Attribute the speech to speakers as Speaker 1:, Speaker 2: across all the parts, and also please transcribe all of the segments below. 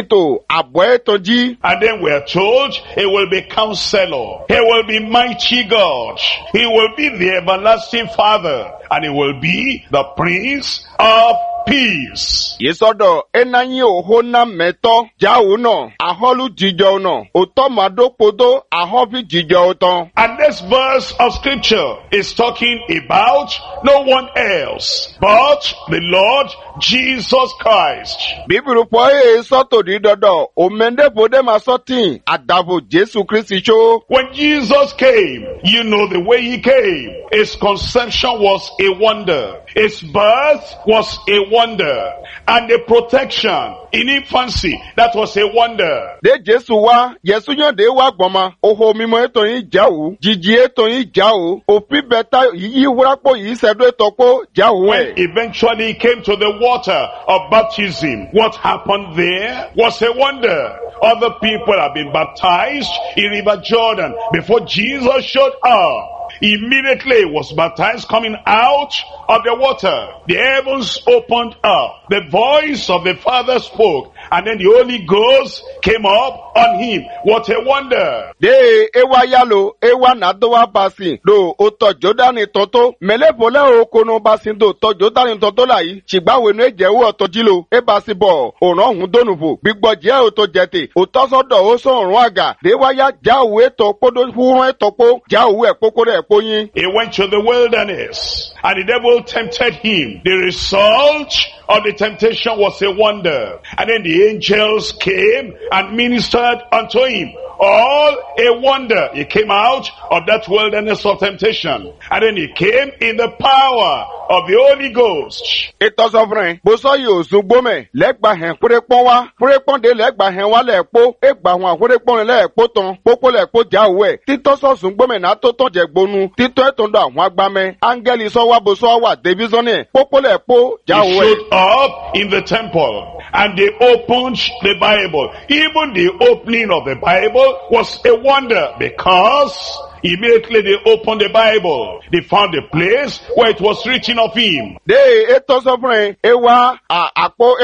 Speaker 1: nito àbọ̀ ẹ̀tọ́jí.
Speaker 2: And then we are told he will be Counselor. He will be Mighty God. He will be the Everlasting Father. And he will be the Prince of Peace.
Speaker 1: Yesọdọ enanyi oho na mẹtọ jáwó náà ahọ́lù jíjọ náà òtọ́ màdókòdó ahọ́bí jíjọ tán.
Speaker 2: And this verse of scripture is talking about no one else but the Lord Jesus Christ.
Speaker 1: Bíbélì pọ̀ èyí sọ́tò dídọ̀dọ̀ òmẹ́ndẹ́bọ̀dẹ́ máa sọ́tìn àdàbò Jésù Kristi ṣó.
Speaker 2: When Jesus came, you know the way he came. His conception was a wonder. His birth was a wonder. And the protection in infancy, that was a wonder.
Speaker 1: De Jésù wá, Jésù yàn dé wá gbọ́mọ, oho mímọ́ ètò yìí jáwó, jìjì ètò yìí jáwó, òfin bẹ̀tà yìí wúrápọ̀ yìí sẹ́dọ̀ ètò pọ̀ jáwó
Speaker 2: When eventually he came to the water of baptism, what happened there was a wonder. Other people have been baptized in River Jordan before Jesus showed up. Immediately was baptized coming out of the water. The heavens opened up. The voice of the Father spoke. And then the Holy Ghost came up on him. What a wonder.
Speaker 1: De ewa yalo, ewa nadowa basi, do oto Jordani toto, melebole okono basi do to Jordani toto lai, chigba wenu ejewu oto jilo, e basi bo, oran hun donubo, bigbo je oto jete, oto sodo oso orun aga, de ewa ya jawu eto podo hurun eto po, jawu e pokore e poyin.
Speaker 2: He went to the wilderness and the devil tempted him. The result of the temptation was a wonder. And then the angels came and ministered unto him. All a wonder. He came out of that wilderness of temptation. And then he came in the power of the Holy Ghost.
Speaker 1: Ètò sọfúnrin, bó sọ yóò sùgbọ́mẹ̀, lẹ́gbà hẹn kúrẹ́pọ́n wá, kúrẹ́pọ́n dé lẹ́gbà hẹn wá lẹ́ẹ̀pọ́, égbà wọn àkúrẹ́pọ́n lẹ́ẹ̀pọ́ tán, pópó lẹ́ẹ̀pọ́ jáwó ẹ̀, títọ́ sọ sùgbọ́mẹ̀ náà tó tán jẹ gbónú, títọ́ ẹ̀tọ́ dọ̀ àwọn agbámẹ́, áńgẹ́lì sọ wá bó sọ wà débi sọ́nẹ̀, pópó lẹ́ẹ̀pọ́
Speaker 2: He
Speaker 1: jáwó ẹ̀.
Speaker 2: showed up in the temple and they opened the Bible. Even the opening of the Bible was a wonder because immediately they opened the Bible. They found a place where it was written of him.
Speaker 1: De ètò sọfúnrin, ewa àpò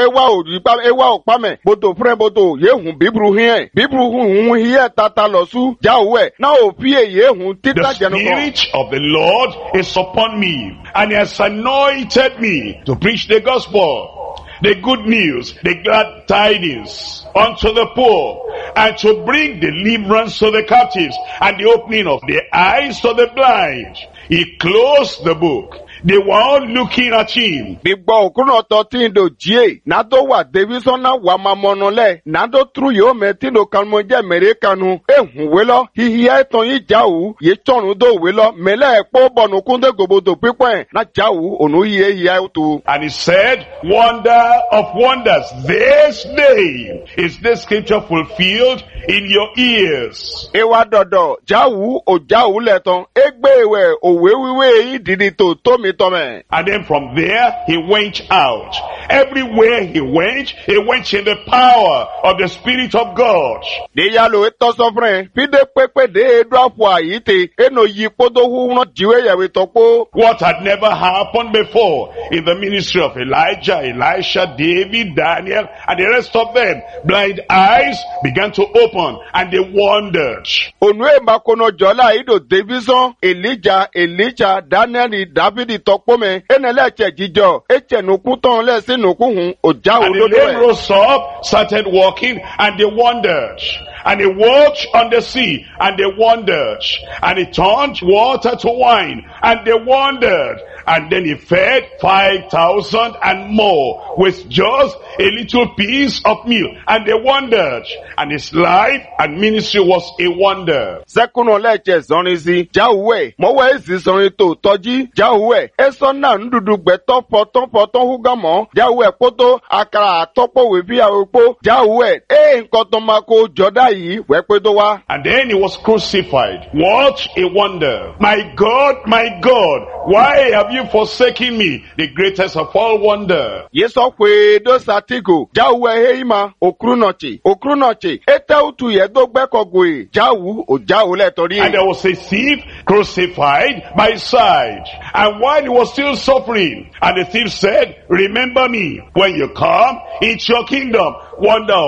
Speaker 1: ewa òpamẹ̀, bòtò fúnrin bòtò yéhùn bíburu hìẹ́, bíburu hùn hìẹ́ tata lọ́sù jáwó ẹ̀, náà ò fi èyí hùn
Speaker 2: The
Speaker 1: títà jẹnu kan.
Speaker 2: Spirit of the Lord is upon me, and he has anointed me to preach the gospel, the good news, the glad tidings unto the poor, and to bring deliverance to the captives, and the opening of the eyes to the blind. He closed the book. They were all looking at him.
Speaker 1: Gbígbọ́ òkúrò tọ́ tí ń do jíè, nàdó wà Davisona wà máa mọ̀nà lẹ̀, nàdó turu yóò mẹ́ tí ń do kanumọ̀ jẹ́ mẹ́rẹ́ kanu, ehun wélọ́, hihi ẹ̀tàn yìí jáwù, yìí tọ̀run dó wélọ́, mẹ́lẹ́ ẹ̀pọ̀ bọ̀nù kúndé gòbodò pípọ̀ ẹ̀, náà jáwù, ònú yìí hihi ẹ̀tù.
Speaker 2: And he said, wonder of wonders, this day is this scripture fulfilled in your ears.
Speaker 1: Ewa dọ̀dọ̀, jáwù, ò jáwù lẹ̀tàn, égbé ìwẹ̀ òwe wíwé yìí dìdì tó tómi tọ́mẹ̀.
Speaker 2: And then from there, he went out. Everywhere he went in the power of the Spirit of God.
Speaker 1: Deyalo eto sofren, pide pepe de edwafu ayite, eno yipodo huno jiwe yawe topo.
Speaker 2: What had never happened before in the ministry of Elijah, Elisha, David, Daniel, and the rest of them. Blind eyes began to open and they wondered.
Speaker 1: Onwe makono jola ido Davison, Elijah, Elisha, Daniel, David tokpome, eneleche jijo, eche nukuton lesi nukuhun, oja
Speaker 2: And the lame rose up, started walking, and they wondered. And he walked on the sea, and they wondered. And he turned water to wine, and they wondered. And then he fed 5,000 and more with just a little piece of meal. And they wondered. And his life and ministry was a wonder.
Speaker 1: Sekuno leche zonisi, jawe, mowe ezi zonito toji, jawe, esona ndudu beto poton hugamo, jawe poto akara topo webi awepo, jawe, nkotomako jodayi, wepedo wa.
Speaker 2: And then he was crucified. What a wonder. My God, why have you forsaken me? The greatest of all wonder.
Speaker 1: Yeso kwe do satigo, jawe heima, okrunochi, ete utu yedo bekogwe, jawu, o jawu letori.
Speaker 2: And there was a thief crucified by his side. And while he was still suffering, and the thief said, remember me when you come into your kingdom. Wonder of wonder.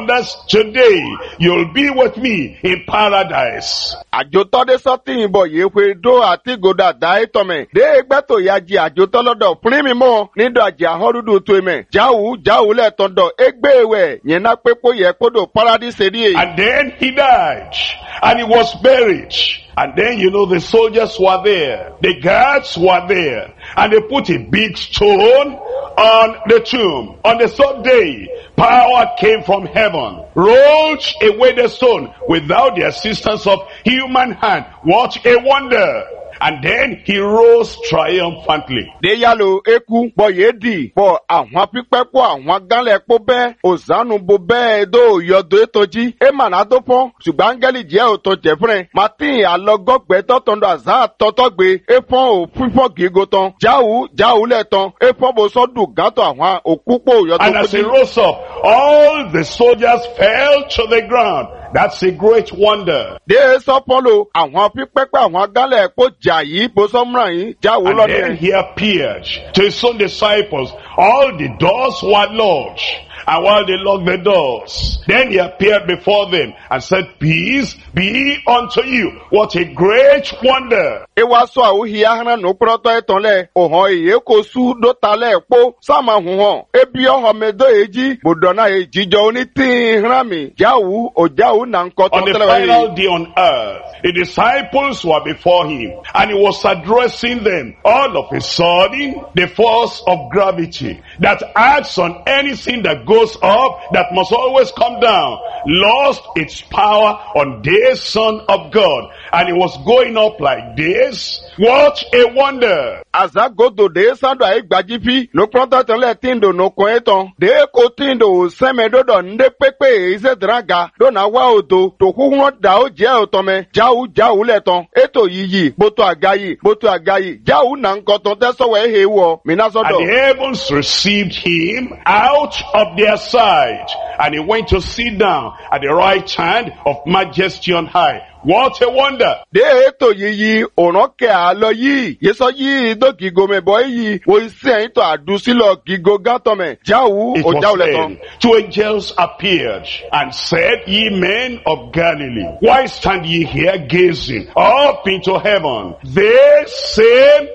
Speaker 2: wonders today, you'll be with me in paradise.
Speaker 1: Àjòtọ́dé sọ́tì ìbọ̀ yìí pé dó àti gòdà dá ìtọ̀mẹ̀. Dé gbẹ́tò ya jí àjòtọ́ lọ́dọ̀ fún mi mọ́ nídọ̀ àjẹ́ àhọ́dúdú tó mẹ̀. Jáwù lẹ́tọ̀dọ̀ égbé wẹ̀ yẹn ná pé kó yẹ kó dò paradise rí èyí.
Speaker 2: And then he died, and he was buried. And then, the soldiers were there. The guards were there. And they put a big stone on the tomb. On the third day, power came from heaven, rolled away the stone without the assistance of human hand. What a wonder! And then he rose triumphantly.
Speaker 1: De yalo eku bo yedi bo àwọn pípẹ́ po àwọn ganlẹ̀ po bẹ́ẹ̀ òsánù bo bẹ́ẹ̀ dó yọ̀dọ̀ ètòjì e mànà tó pọ́n ṣùgbọ́n áńgẹ́lì jẹ́ òtò jẹ́fúnrẹ́ martin alọ́gọ́gbẹ́ tọ́tọ́ndọ̀ àzá tọ́tọ́gbé e pọ́n ò fífọ́ gígo tán jáwù lẹ̀ tán e pọ́n bo sọ́dún gàtọ̀ àwọn òkúpò yọ̀dọ̀
Speaker 2: And as he rose up, all the soldiers fell to the ground. That's a great wonder.
Speaker 1: De sọ́pọ́lò àwọn pípẹ́pẹ́ àwọn ganlẹ̀ po jà yìí bo sọ́mùràn yìí jáwù
Speaker 2: And
Speaker 1: lọ́dún
Speaker 2: then he appeared to his own disciples. All the doors were locked. And while they locked the doors, then he appeared before them and said, peace be unto you. What a great wonder.
Speaker 1: E wa sọ àwòhì ahọ́nà nù kúrọ́tọ́ ẹ̀tàn lẹ̀ òhàn èyí kò sú dóta lẹ̀ kpó sáàmà hùwọ̀n ebi ọ̀hàn mẹ́dọ̀ èjì bòdọ̀nà èjì jọ onítìhìn hìràmì òjáwù nà ń kọ́
Speaker 2: On the
Speaker 1: tọ́tẹ́lẹ̀ wáyé.
Speaker 2: final day on earth, the disciples were before him and he was addressing them. All of a sudden, the force of gravity that acts on anything that goes up, that must always come down, lost its power on this Son of God. And it was going up like this. What a wonder.
Speaker 1: Azagodo de sando ayi gbajifi no kúrọ́tọ́ tẹ́lẹ̀ tíndò no kọ́ ẹ̀tàn de ko tíndò sẹ́mẹ̀dọ́dọ̀ ndé pépé ìṣe draga dọ́nà wá odò tó kúrọ́ dà ó jẹ́ òtọ́mẹ jáwù lẹ́tàn ètò yìí bótó àgáyì jáwù nà ń kọ́tàn tẹ́sọ̀wọ́ ẹ̀hẹ́ wọ mìíràn
Speaker 2: And
Speaker 1: sọ́dọ̀.
Speaker 2: the heavens received him out of their sight. And he went to sit down at the right hand of majesty on high. What a wonder.
Speaker 1: De ètò yìí òràn kẹ́ àlọ́ yìí yẹsọ yìí dó gígo mẹ́bọ̀ yìí wo iṣẹ́ ẹ̀yìn tó àdúsílọ̀ gígo gátọ̀mẹ̀ jáwù
Speaker 2: It
Speaker 1: òjáwù
Speaker 2: was
Speaker 1: lẹ́tàn.
Speaker 2: then two angels appeared and said, Ye men of Galilee, why stand ye here gazing up into heaven? This same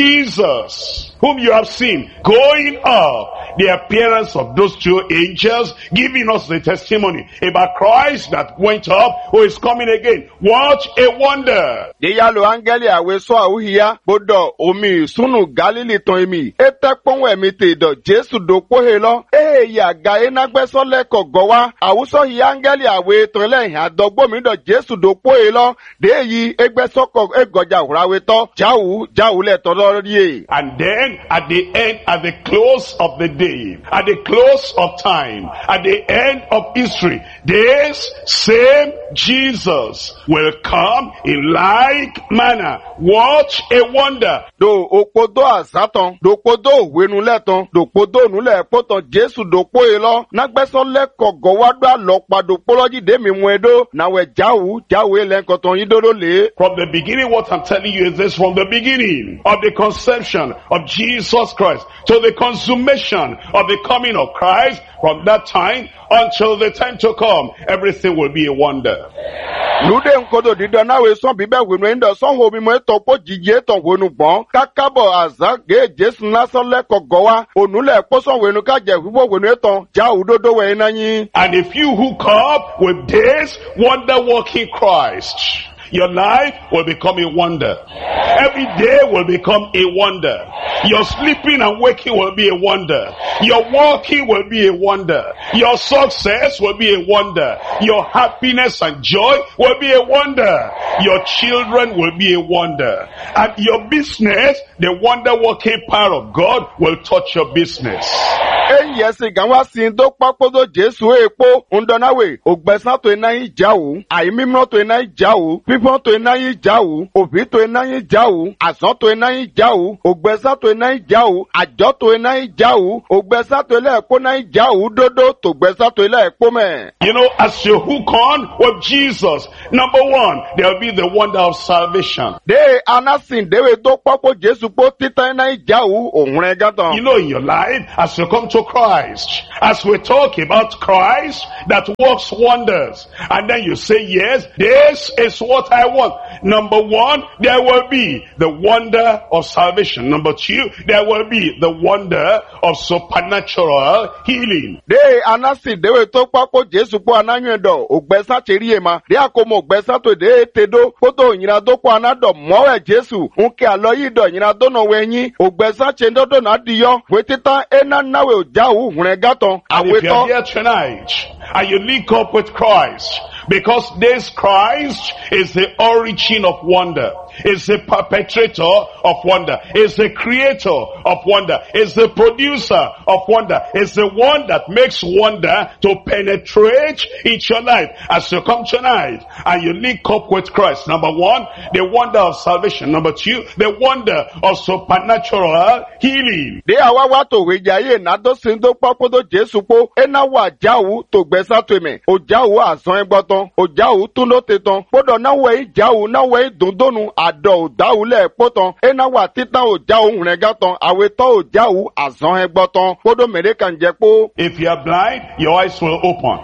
Speaker 2: Jesus, whom you have seen going up, the appearance of those two angels giving us the testimony about Christ that went up, who is coming again. What a wonder.
Speaker 1: De yalo áńgẹ́lì àwẹ̀sọ àwùhíyá bọ́dọ̀ omi ìsúnù Galili tán èmi. Ètè pọ́nwó ẹ̀mí tèdọ̀ Jésù dòpó he lọ. Èyí àga enagbẹ́sọ lẹ́kọ̀ọ́ wá. Àwùsọ yìí áńgẹ́lì àwẹ̀ tán lẹ́yìn àdọ́gbòmídọ̀ Jésù dòpó he lọ. De yìí egbẹ́sọ́kọ̀ egọjà òràwẹ̀ tọ́. Jáwù lẹ́tọ́ lọ́rí yìí.
Speaker 2: And then at the end, at the close of the day, at the close of time, at the end of history, this same Jesus will come in like manner. What a wonder.
Speaker 1: Do òpódó àsátàn, dòpódó òwénu lẹ́tàn, dòpódó ònúlẹ̀ pọ́tàn Jésù dòpó he lọ. Nágbẹ́sọ lẹ́kọ̀ọ́ gọ́wádọ́ àlọ́pàá dòpó lọ́jì dèmi mú ẹdó. Nàwẹ̀ jáwù ẹlẹ́kọ̀tàn yín dódó lé.
Speaker 2: From the beginning, what I'm telling you is this, from the beginning of the conception of Jesus Christ to the consummation of the coming of Christ, from that time until the time to come, everything will be a wonder.
Speaker 1: Nude nkodo dídán náà wẹ̀ sọ́n bíbẹ̀ wẹ̀nu ẹ̀ńdọ̀ sọ́n homi mọ́ ẹ̀tọ́ pọ̀ jíjí ẹ̀tọ̀ wẹ̀nu gbọ́n. Kákábọ̀ àzá gé Jésù lásán lẹ́kọ̀ọ́ gọ́ wa. Ònúlẹ̀ pọ́sọ̀ wẹ̀nu kájẹ̀ wíwọ̀ wẹ̀nu ẹ̀tọ̀ já òdodo wẹ̀ iná yín.
Speaker 2: And if you hook up with this wonder-working Christ, your life will become a wonder. Every day will become a wonder. Your sleeping and waking will be a wonder. Your walking will be a wonder. Your success will be a wonder. Your happiness and joy will be a wonder. Your children will be a wonder. And your business, the wonder-working power of God will touch your business.
Speaker 1: Eyi ẹsẹ̀ gan wá sí tó pápọ́dọ̀ Jésù èèpo ńdọ́náwè ògbẹ́sán tó iná yín já o, àìmímọ́ tó iná yín já o, fífọ́n tó iná yín já o, òbí tó iná yín já o, àsán tó iná yín já o, ògbẹ́sán tó iná yín já o, àjọ tó iná yín já o, ògbẹ́sán tó ilé ẹ̀kọ́ náà yín já o, dódó tó gbẹ́sán tó ilé ẹ̀kọ́ mẹ́.
Speaker 2: You know, as you hook on with Jesus, number one, there will be the wonder of salvation.
Speaker 1: De anásìn déwé tó pápọ́ Jésù pọ́ títà iná yín já o, òun rẹ̀ gàtàn.
Speaker 2: You know, in your life, as you come to Christ. As we talk about Christ that works wonders, and then you say, yes, this is what I want. Number one, there will be the wonder of salvation. Number two, there will be the wonder of supernatural healing.
Speaker 1: De anasi dewe to papo Jesu po ananyedo ogbesa cheri ema de akomo ogbesa to de tedo poto nyira do po anado mowe Jesu unke aloyi do nyira do no wenyi ogbesa chendodo na diyo wetita ena nawe ojawu hunregaton
Speaker 2: And if you're
Speaker 1: aweto
Speaker 2: here tonight and you link up with Christ, because this Christ is the origin of wonder, is the perpetrator of wonder, is the creator of wonder, is the producer of wonder, is the one that makes wonder to penetrate into your life. As you come tonight and you link up with Christ, number one, the wonder of salvation. Number two, the wonder of supernatural healing.
Speaker 1: de awawa to wejaye na do sindo papo do Jesu po ena wa jawu to gbesa to me ojawu asan egboton ojawu tundo teton podo na we jawu na we dundonu ado ojawu le poton ena wa titan ojawu hunregaton aweto ojawu asan egboton podo mere kan je po
Speaker 2: If you are blind, your eyes will open.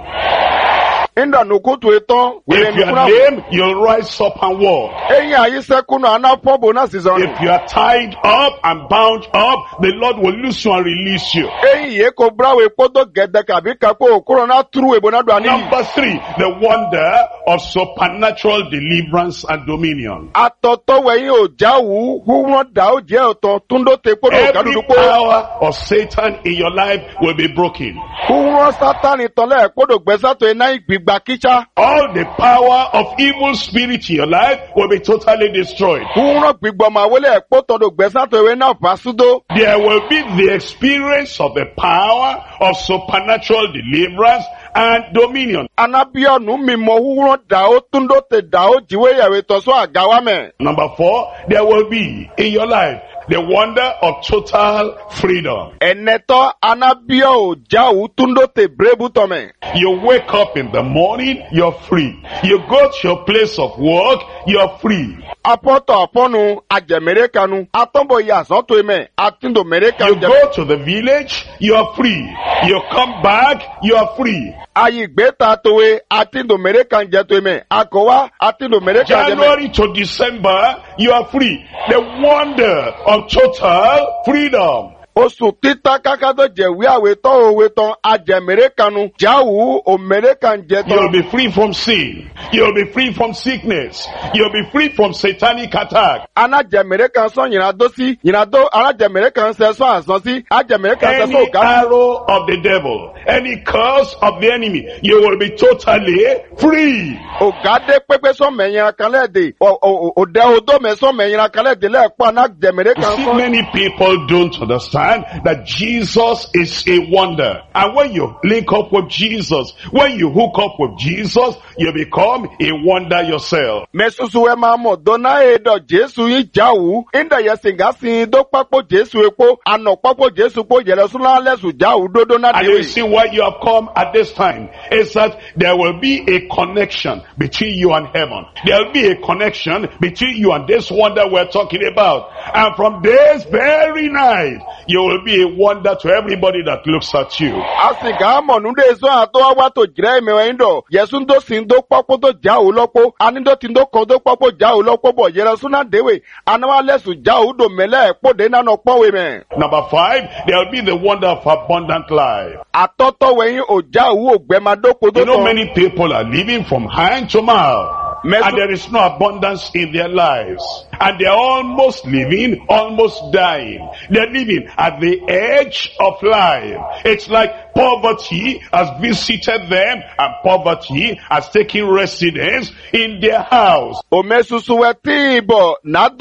Speaker 1: inda nukutu eton wele
Speaker 2: If you are
Speaker 1: nukuna
Speaker 2: lame, you'll rise up and walk.
Speaker 1: eyin ayise kuno ana pobo na season
Speaker 2: If you are tied up and bound up, the Lord will loose you and release you.
Speaker 1: eyin ye ko brawe podo gede kabi kapo okuro na turu ebo na do ani
Speaker 2: Number three, the wonder of supernatural deliverance and dominion.
Speaker 1: atoto weyin ojawu huwon da o je oton tundo te podo
Speaker 2: Every
Speaker 1: gadudu po
Speaker 2: power of Satan in your life will be broken.
Speaker 1: huwon satani tole podo gbesa to ena igbigba kicha
Speaker 2: All the power of evil spirit in your life will be totally destroyed.
Speaker 1: huwon gbigbo ma wele poto do gbesa to we na pasudo
Speaker 2: There will be the experience of the power of supernatural deliverance and dominion.
Speaker 1: anabionu mimo huwon da o tundo te da o jiwe yawe to so agawa me
Speaker 2: Number four, there will be in your life the wonder of total freedom.
Speaker 1: eneto anabio ojawu tundo te brebu to me
Speaker 2: You wake up in the morning, you're free. You go to your place of work, you're free.
Speaker 1: apoto aponu ajemerekanu atombo ya so to me atindo
Speaker 2: You
Speaker 1: merekanu
Speaker 2: go to the village, you're free. You come back, you're free.
Speaker 1: ayi gbeta towe atindo merekan je to me akowa atindo merekan je me
Speaker 2: January to December, you are free. The wonder of total freedom.
Speaker 1: oṣù títà kákàtọ̀ jẹ̀wé àwetọ́ òwetọ́ ajẹ̀mẹ̀rẹ̀kanu jáwù òmẹ̀rẹ̀kan
Speaker 2: You'll
Speaker 1: jẹtọ̀.
Speaker 2: be free from sin. You'll be free from sickness. You'll be free from satanic attack.
Speaker 1: Anajẹ̀mẹ̀rẹ̀kan sọ yìnyíndó sí yìnyíndó anajẹ̀mẹ̀rẹ̀kan sẹ́sọ àsán sí ajẹ̀mẹ̀rẹ̀kan sẹ́sọ
Speaker 2: Any
Speaker 1: ògá.
Speaker 2: arrow of the devil, any curse of the enemy, you will be totally free.
Speaker 1: Ògádé pépé sọ́mẹ̀yìn akalẹ́dẹ̀ òdẹ odó mẹ́sọ́mẹ̀yìn akalẹ́dẹ̀ lẹ́ẹ̀pọ̀
Speaker 2: You
Speaker 1: anajẹ̀mẹ̀rẹ̀kan
Speaker 2: see,
Speaker 1: sọ.
Speaker 2: many people don't understand that Jesus is a wonder. And when you link up with Jesus, when you hook up with Jesus, you become a wonder yourself.
Speaker 1: Mẹ́sùsù ẹ̀ máa mọ̀ dọ́nà èdò Jésù yín jáwù. Ìndẹ̀ yẹ sìngá sí dó pápó Jésù epo. Ànà pápó Jésù po yẹlẹ súnlá lẹ́sù jáwù dódó náà
Speaker 2: And you
Speaker 1: dé.
Speaker 2: see why you have come at this time is that there will be a connection between you and heaven. There will be a connection between you and this wonder we're talking about. And from this very night, you will be a wonder to everybody that looks at you.
Speaker 1: Asìngá mọ̀ núdé sọ àtọ́ wá tó jìrẹ́ ìmẹ̀wẹ̀ ń dọ̀. Yẹ̀sùn tó sì ń dó pápó tó jáwù lọ́pọ̀. Anídó ti ń dó kan tó pápó jáwù lọ́pọ̀ bọ̀ yẹlẹ súnlá déwè. Anáwá lẹ́sù jáwù dò mẹ́lẹ̀ pòdé nánà pọ́wé mẹ́.
Speaker 2: Number 5, there will be the wonder of abundant life.
Speaker 1: Àtọ́tọ́ wẹ̀yìn ò jáwù ògbẹ́madópo tó
Speaker 2: You know,
Speaker 1: tán.
Speaker 2: many people are living from hand to mouth. And there is no abundance in their lives. And they're almost living, almost dying. They're living at the edge of life. It's like poverty has visited them and poverty has taken residence in their house.
Speaker 1: Òmẹ́sùsù wẹ̀ tí ìbọ̀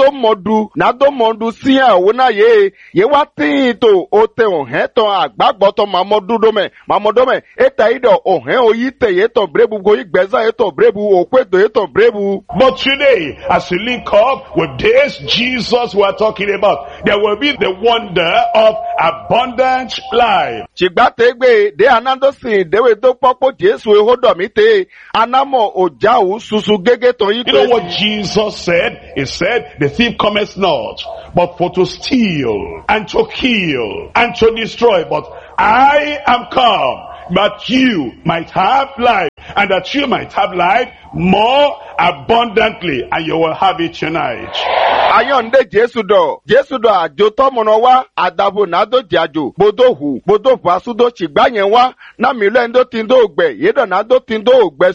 Speaker 1: nàdómọ̀dù sí àwọn náà yé wá tí ìtò òtẹ̀ òhẹ́ tán àgbàgbọ́tọ̀ màmọ́dọ́mẹ̀ ètà ìdọ̀ òhẹ́ òyí tẹ̀yẹ́ tọ̀ brébù goyí gbẹ́sà ètò brébù òkúètò ètò brébù.
Speaker 2: But today, as we link up with this Jesus we are talking about, there will be the wonder of abundant life.
Speaker 1: Ṣìgbàtẹ́gbẹ̀ dé anádọ́sìn ìdẹ́wẹ̀ tó pọ́pọ́ Jésù ehódọ̀ mi tẹ́ anámọ̀ òjáwù susu gégé tán yí
Speaker 2: You know what Jesus said? He said, the thief cometh not, but for to steal, and to kill, and to destroy. But I am come that you might have life, and that you might have life more abundantly, and you will have it tonight.
Speaker 1: Ayọ̀ǹde Jésù dọ̀ àjò tọ́mọ̀nà wá àdàbò nàdó jàjò gbódò fàṣúdò ṣìgbà yẹn wá námìlẹ̀ ńdó tìǹdó ògbẹ̀ yédọ̀ nàdó tìǹdó ògbẹ̀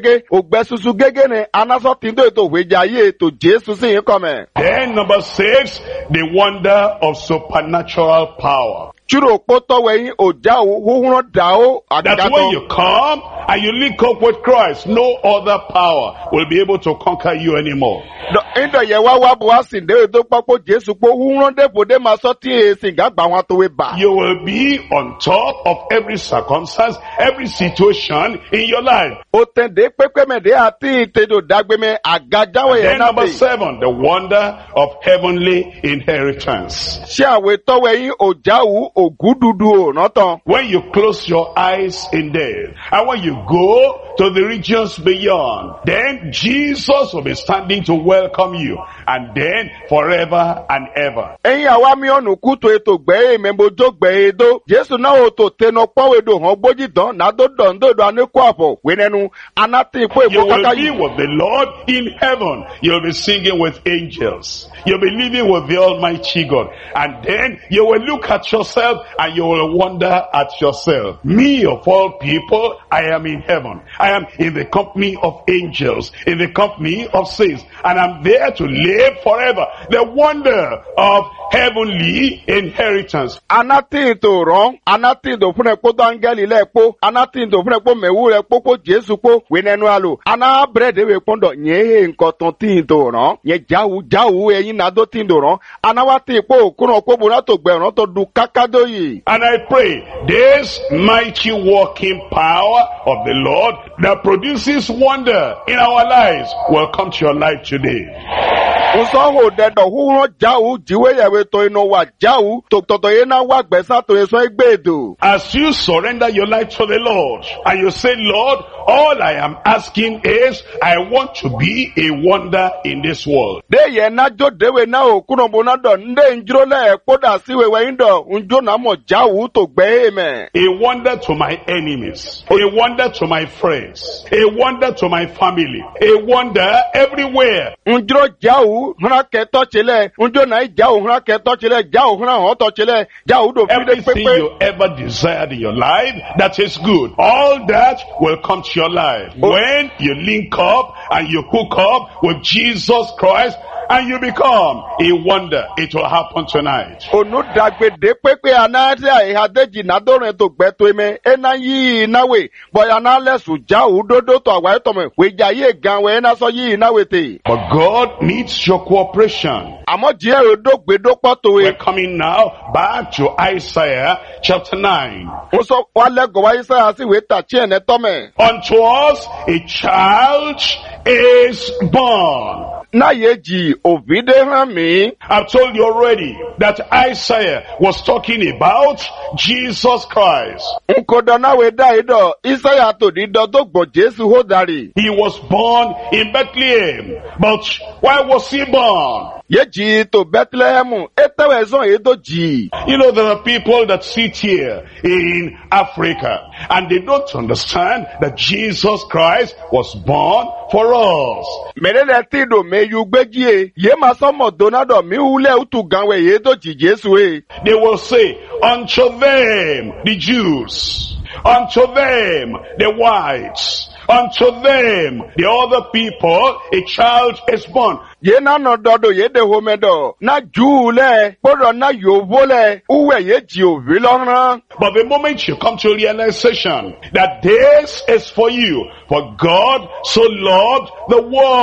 Speaker 1: susu gégé ni anásọ̀ tìǹdó ètò òwèjà yé ètò Jésù sì yín kọ́mẹ̀.
Speaker 2: Then number 6, the wonder of supernatural power.
Speaker 1: Churo poto weyin oja o huhun da o
Speaker 2: That when you come and you link up with Christ, no other power will be able to conquer you anymore.
Speaker 1: Indo ye wa bo asin de do papo Jesu po huhun de bode ma so ti esin ga gba wọn to we ba.
Speaker 2: You will be on top of every circumstance, every situation in your life.
Speaker 1: O tende pepe me de ati tedo dagbe me agaja we
Speaker 2: Then
Speaker 1: na
Speaker 2: number
Speaker 1: be.
Speaker 2: 7, the wonder of heavenly inheritance.
Speaker 1: Se awe to weyin oja wu ogududu o notan.
Speaker 2: When you close your eyes in death, and when you go to the regions beyond, then Jesus will be standing to welcome you, and then forever and ever.
Speaker 1: Eyin awa mi onu kuto eto gbe me bojo gbe edo. Jesu na o to teno powe do han boji dan na do do aneku afo wenenu anati ipo
Speaker 2: You
Speaker 1: ebo
Speaker 2: will
Speaker 1: kaka
Speaker 2: be
Speaker 1: yi.
Speaker 2: with the Lord in heaven. You'll be singing with angels. You'll be living with the Almighty God. And then you will look at yourself and you will wonder at yourself. Me of all people, I am in heaven. I am in the company of angels, in the company of saints. And I'm there to live forever. The wonder of heavenly inheritance.
Speaker 1: Anati to ron, anati do fune po do angeli le po, anati do fune po mewu le po Jesu po wenenu alu. Ana brede we pondo nye nkan ton tin to ron, nye jawu eyin na do tin do ron. Ana wa ti po kuran po bo na to gbe ron to du kakado yi.
Speaker 2: And I pray this mighty working power of the Lord that produces wonder in our lives will come to your life today.
Speaker 1: Uso ho dedo huron jawu jiwe yewe to ino wa jawu to toto ye na wa gbesa to eso egbedo.
Speaker 2: As you surrender your life to the Lord and you say, Lord, all I am asking is I want to be a wonder in this world.
Speaker 1: De ye na jo dewe na o kuno bo na do nde njiro le poda si wewe indo unjo na mo jawu to gbe eme.
Speaker 2: A wonder to my enemies, a wonder to my friends, a wonder to my family, a wonder everywhere.
Speaker 1: Unjiro jawu hana ke to chile unjo na jawu hana ke to chile jawu hana ho to chile jawu do fi de
Speaker 2: Everything
Speaker 1: pepe.
Speaker 2: you ever desired in your life that is good, all that will come to your life when you link up and you hook up with Jesus Christ and you become a wonder. It will happen tonight.
Speaker 1: Onu dagbe de pepe anati a ihadeji na dorin to gbe to eme ena yi nawe boya na lesu jawu dodo to awa to me we jaye gan we na so yi nawe te.
Speaker 2: But God needs your cooperation.
Speaker 1: Àmọ́ díẹ̀ odò gbèdó pọ́tò
Speaker 2: We're
Speaker 1: e.
Speaker 2: coming now back to Isaiah chapter 9.
Speaker 1: Ó sọ wá lẹ́gọ̀ọ́ wáyé sáyà sí ìwé tàchí ẹ̀nẹ́ tọ́mẹ̀.
Speaker 2: Unto us a child is born.
Speaker 1: Náyé jì òbídé hàn mí.
Speaker 2: I've told you already that Isaiah was talking about Jesus Christ.
Speaker 1: N kò dọ̀nàwé dá ìdọ̀ Ísáyà tó dídọ̀ tó gbọ̀ Jésù hó darí.
Speaker 2: He was born in Bethlehem. But why was he born?
Speaker 1: Yé jì tó Bẹ́tílẹ́hẹ́mù, étẹ́wẹ̀ zọ́n yé tó jì.
Speaker 2: You know, there are people that sit here in Africa and they don't understand that Jesus Christ was born for us.
Speaker 1: Mẹ̀rẹ̀lẹ̀ tí ìdò mẹ́yù gbéjì e, yé máa sọ́mọ̀ Donádọ̀ mi wúlẹ̀ útù ganwẹ̀ yé tó jì Jésù e.
Speaker 2: They will say, unto them, the Jews, unto them, the whites, unto them, the other people, a child is born.
Speaker 1: Yé náà nọ dọ̀dọ̀ yé de homẹ́dọ̀, náà jù ú lẹ̀, kpọ́dọ̀ náà yòówó lẹ̀, úwẹ̀ yé jì òví lọ́rán.
Speaker 2: But the moment you come to realization that this is for you, for God so loved the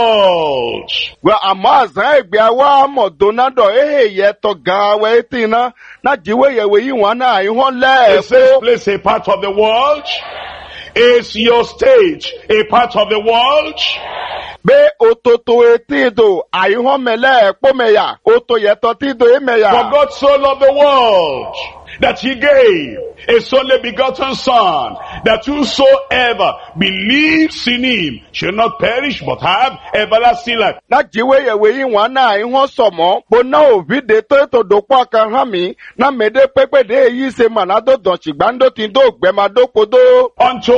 Speaker 2: world.
Speaker 1: Wẹ̀ àmọ́ àzán ẹ̀gbẹ́ àwa mọ̀ Donádọ̀ éhè yẹ tọ̀ gan awẹ́ etí iná, náà jíwé yẹ̀wé yìí wọn náà ìhọ́n lẹ̀
Speaker 2: Is this place a part of the world? Is your stage a part of the world?
Speaker 1: Be ototo etido ayihomele ekpomeya oto yeto tido emeya.
Speaker 2: For God so loved the world that he gave his only begotten Son, that whosoever believes in him shall not perish but have everlasting life.
Speaker 1: Na jiwe yewe inwana ihon somo bona ovide to eto dokwa kan hami na mede pepe de yi se manado don chigbando tindo gbemado kodo.
Speaker 2: Unto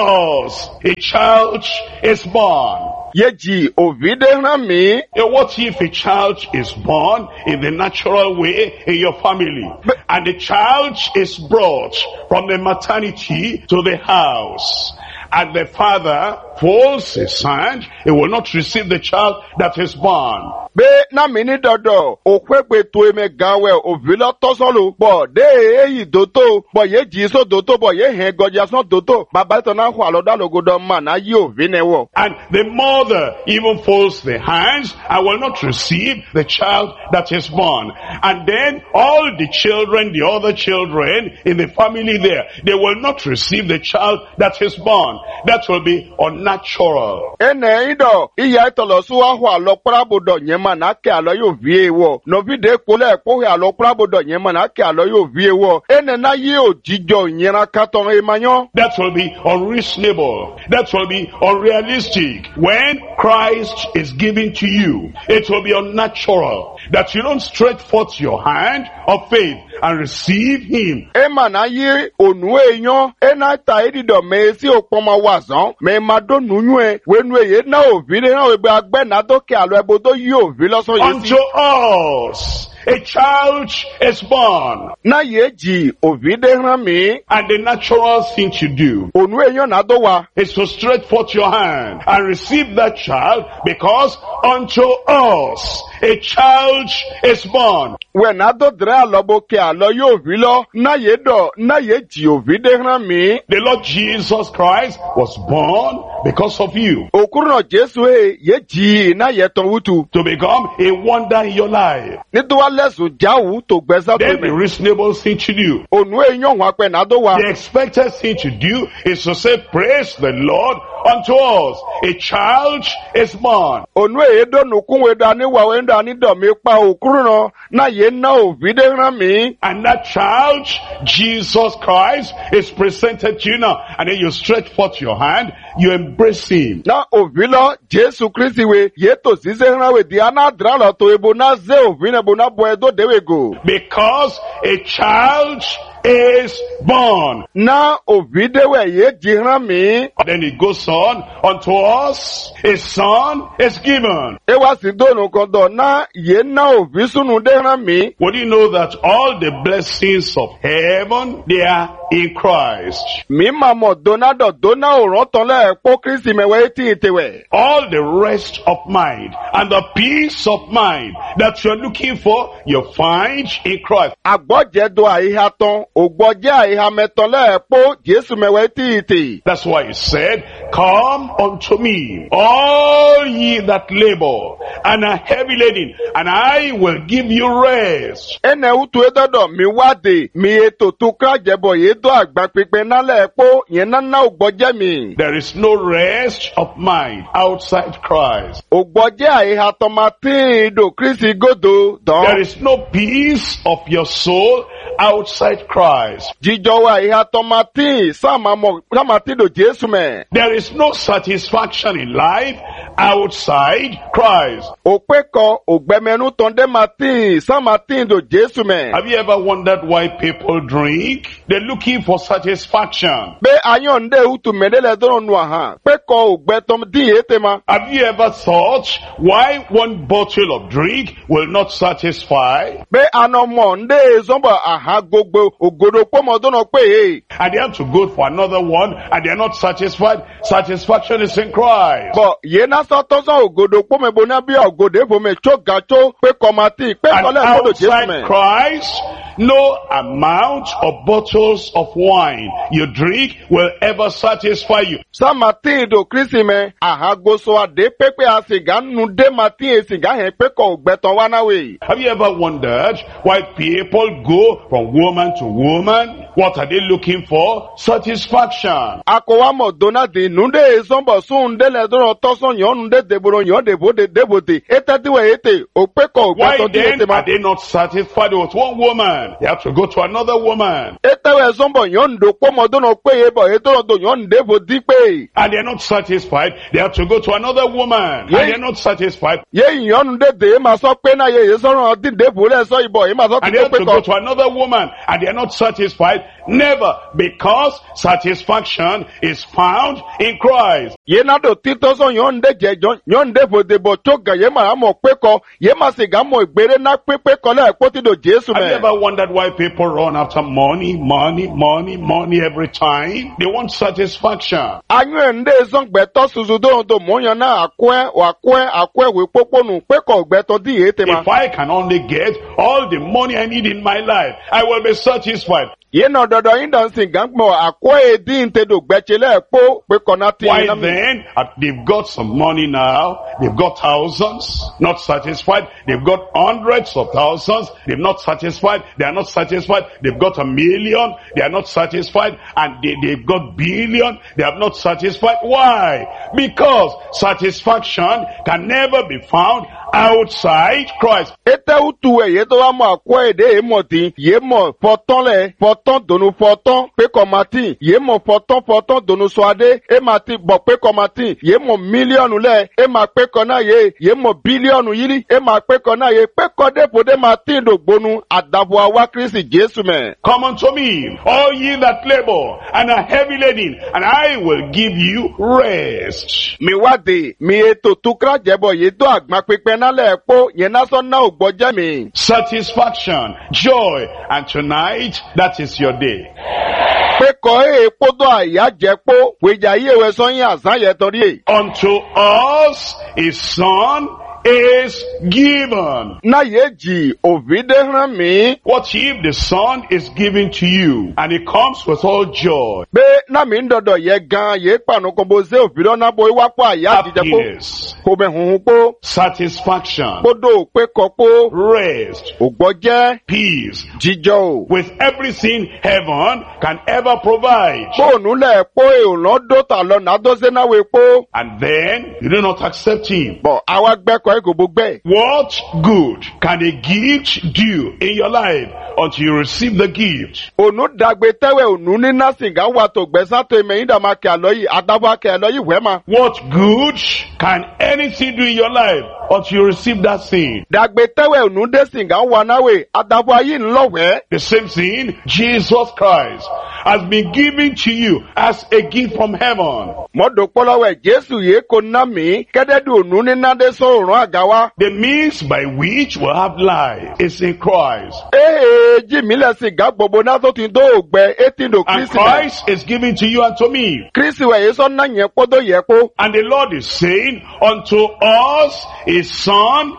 Speaker 2: us a child is born.
Speaker 1: Yeji ovide hami.
Speaker 2: What if a child is born in the natural way in your family, and the child is brought from the maternity to the house, and the father falls his hand, he will not receive the child that is born.
Speaker 1: Be na mini dodo okwegbe to eme gawe ovilo tosolu bo de eyi doto bo ye jiso doto bo ye hen gojason doto baba to na hwa loda logodo ma na yi ovinewo.
Speaker 2: And the mother even folds the hands and will not receive the child that is born. And then all the children, the other children in the family there, they will not receive the child that is born. That will be unnatural.
Speaker 1: Ene ido iya itolo suwa hwa lo prabodo nyema na ke alo yo viewo no vide kole ko ya lo prabodo nyema na ke alo yo viewo ene na yi ojijo nyera katon emanyo.
Speaker 2: That will be unreasonable. That will be unrealistic. When Christ is given to you, it will be unnatural that you don't stretch forth your hand of faith and receive him.
Speaker 1: Ema na yi onu enyo ena ta edido me si opoma wazan me mado nunwe wenu ye na ovile na we agbe na doke alo ebodo yi ovile so yesi.
Speaker 2: Unto us a child is born.
Speaker 1: Na yeji ovide hami.
Speaker 2: And the natural thing to do
Speaker 1: Onu enyo na do wa.
Speaker 2: is to stretch forth your hand and receive that child, because unto us a child is born.
Speaker 1: When ado dre alobo ke alo yo vilo na yedo na yeji ovide hami.
Speaker 2: The Lord Jesus Christ was born because of you,
Speaker 1: Okuruno Jesu yeji na yeton wutu.
Speaker 2: to become a wonder in your life.
Speaker 1: Niduwa lesu jawu to gbeza
Speaker 2: Then
Speaker 1: to
Speaker 2: the
Speaker 1: me.
Speaker 2: reasonable thing to do,
Speaker 1: Onu enyo wa pe na do wa.
Speaker 2: the expected thing to do, is to say, praise the Lord, unto us a child is born.
Speaker 1: Onu edo nukun wedo ani wa wendo ani do mi pa okuruno na ye na ovide hami.
Speaker 2: And that child, Jesus Christ, is presented to you now. And then you stretch forth your hand, you embrace him.
Speaker 1: Na ovilo Jesu Kristi we yeto zize hrawe di ana dralo to ebo na ze ovine bo na bo edo dewego.
Speaker 2: Because a child is born.
Speaker 1: Na ovide we ye jihami.
Speaker 2: Then it goes on, unto us a son is given.
Speaker 1: Ewa si dono kodo na ye na ovisunu de hami.
Speaker 2: Would you know that all the blessings of heaven, they are in Christ?
Speaker 1: Mi mamo donado dona orotole po Kristi mewe iti itewe.
Speaker 2: All the rest of mind and the peace of mind that you're looking for, you find in Christ.
Speaker 1: Agboje do aiha ton, ogboje aiha metole po Jesu mewe iti iti.
Speaker 2: That's why he said, come unto me, all ye that labor and are heavy laden, and I will give you rest.
Speaker 1: Ene utu edodo mi wade mi eto tukra jebo yedo agba pepe nale po yen na ogboje mi.
Speaker 2: There is no rest of mind outside Christ.
Speaker 1: Ogboje aiha ton mati do Kristi godo
Speaker 2: There
Speaker 1: don.
Speaker 2: is no peace of your soul outside Christ.
Speaker 1: Jijo wa aiha ton mati samati do Jesu me.
Speaker 2: There is no satisfaction in life outside Christ.
Speaker 1: Opeko ogbemenu tonde mati samati do Jesu me.
Speaker 2: Have you ever wondered why people drink? They're looking for satisfaction.
Speaker 1: Be ayon de utu medele dono nuaha. Peko ogbetom di etema.
Speaker 2: Have you ever thought why one bottle of drink will not satisfy?
Speaker 1: Be anomo nde zomba aha gogbo ogodo pomo dono pe.
Speaker 2: And they have to go for another one and they are not satisfied. Satisfaction is in Christ.
Speaker 1: But yena soto so ogodo pome bona bi ogode fome chogacho pe komati pe
Speaker 2: And
Speaker 1: kole fodo Jesu
Speaker 2: outside
Speaker 1: me.
Speaker 2: Christ, no amount of bottles of wine you drink will ever satisfy you.
Speaker 1: Samati do Kristi me aha goso ade pepe asiga nu de mati esiga hen pe ko ogbeton wana we.
Speaker 2: Have you ever wondered why people go from woman to woman, What are they looking for? Satisfaction.
Speaker 1: Akowamo donadi nunde sombo sunde le dono toso nyonde deboro nyonde bode debote. Etatiwe ete opeko
Speaker 2: Why
Speaker 1: ogbeto di
Speaker 2: then
Speaker 1: ete
Speaker 2: are
Speaker 1: ma.
Speaker 2: they not satisfied with one woman? They have to go to another woman.
Speaker 1: Etewe sombo nyondo pomo dono kweye bo etono do nyonde bodi pe.
Speaker 2: And they're not satisfied. They have to go to another woman.
Speaker 1: Yeah.
Speaker 2: And they're not satisfied.
Speaker 1: Ye nyonde de ma so pe na ye so di debole so ibo e ma so
Speaker 2: And
Speaker 1: ti
Speaker 2: they have to go
Speaker 1: opeko.
Speaker 2: to another woman. And they're not satisfied. Never. Because satisfaction is found in Christ.
Speaker 1: Ye na do tito so nyonde jejo nyonde bode bo choga ye ma mo peko ye ma se ga mo igbere na pepeko le poti do Jesu
Speaker 2: Have you
Speaker 1: me.
Speaker 2: ever wondered why people run after money every time? They want satisfaction.
Speaker 1: Anyu nde zongbe to suzu do mo yan na akwe we poponu peko gbeto di ete ma.
Speaker 2: If I can only get all the money I need in my life, I will be satisfied.
Speaker 1: Ye no dodo yin dan sin gangmo akwe edi nte do gbechele po peko na ti
Speaker 2: Why
Speaker 1: na mi.
Speaker 2: then? They've got some money now. They've got thousands, not satisfied. They've got hundreds of thousands. They're not satisfied. They are not satisfied. They've got 1 million. They are not satisfied. And they've got billion. They are not satisfied. Why? Because satisfaction can never be found outside Christ.
Speaker 1: Ete utu ye to wa mo akwe de e mo ti ye mo poton donu poton peko mati ye mo poton donu soade e mati bo peko mati ye mo million le e ma peko na ye mo billion yiri e ma peko na ye peko de pode mati do gbonu adabo awa Kristi Jesu me.
Speaker 2: Come unto me, all ye that labor and are heavy laden, and I will give you rest.
Speaker 1: Mi wade mi eto tukra jebo ye do agba pepe na le po ye na so na ogboje mi.
Speaker 2: Satisfaction, joy, and tonight, that is your day.
Speaker 1: Peko e podo aya jepo weja ye we so yin asan ye tori e.
Speaker 2: Unto us a son is given.
Speaker 1: Na ye ji ovide ran mi.
Speaker 2: What if the son is given to you, and it comes with all joy,
Speaker 1: Be na mi ndodo ye gan ye panu ko bo se ovide na bo wa po aya di jepo.
Speaker 2: happiness,
Speaker 1: Ko be hunhun po.
Speaker 2: satisfaction,
Speaker 1: Podo peko po.
Speaker 2: rest,
Speaker 1: Ogboje
Speaker 2: peace,
Speaker 1: jijo.
Speaker 2: with everything heaven can ever provide.
Speaker 1: Bonu le po e o no do ta lo na do se na we po.
Speaker 2: And then you do not accept him.
Speaker 1: Bo awa gbe ko e go bo gbe.
Speaker 2: What good can a gift do in your life until you receive the gift?
Speaker 1: Onu dagbe tewe onu ni na singa wa to gbe sa to me inda ma ke aloyi adaba ke aloyi we ma.
Speaker 2: What good can anything do in your life until you receive that thing?
Speaker 1: Dagbe tewe onu de singa wa na we adabo ayi nlo we.
Speaker 2: The same thing, Jesus Christ has been given to you as a gift from heaven.
Speaker 1: Mo do polo we Jesu ye ko na mi kede du onu ni na de so run agawa.
Speaker 2: The means by which we have life is in Christ.
Speaker 1: Ji mi le singa gbogbo na so tin do gbe eti do
Speaker 2: And
Speaker 1: Kristi.
Speaker 2: Christ is given to you and to me.
Speaker 1: Kristi we ye so na yen podo ye po.
Speaker 2: And the Lord is saying, unto us a son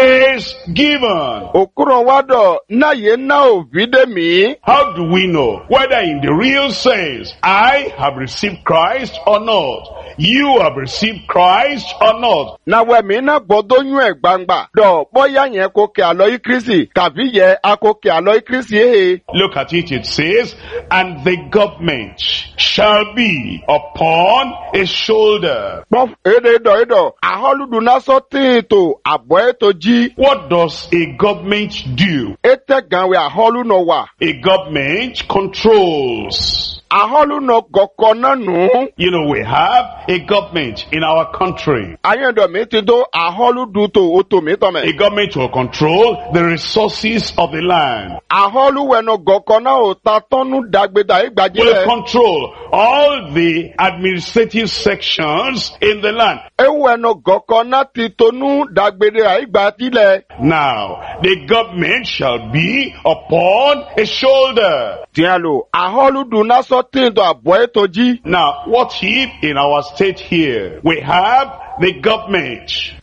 Speaker 2: is given.
Speaker 1: Okuro wado na ye na ovide mi.
Speaker 2: How do we know whether in the real sense I have received Christ or not? You have received Christ or not?
Speaker 1: Na we mi na gbodo yun e gbangba. Do boya yen ko ke aloyi Kristi kabi ye akoke aloyi Kristi he.
Speaker 2: Look at it, it says, and the government shall be upon his shoulder.
Speaker 1: Bof edo aholudu na so tin to abo eto ji.
Speaker 2: What does a government do?
Speaker 1: Ete ganwe aholu no wa.
Speaker 2: A government controls.
Speaker 1: Aholu no goko na nu.
Speaker 2: You know, we have a government in our country.
Speaker 1: Ayendo mi ti do aholu du to oto mi to
Speaker 2: A
Speaker 1: me.
Speaker 2: government will control the resources of the land.
Speaker 1: Aholu we no goko na o ta tonu dagbeda igbaji
Speaker 2: Will
Speaker 1: le.
Speaker 2: control all the administrative sections in the land.
Speaker 1: Ewe no goko na ti tonu dagbede igbaji le.
Speaker 2: Now, the government shall be upon his shoulder.
Speaker 1: Dialo aholu du na so tin to abo eto ji.
Speaker 2: Now, what if in our state here we have the government?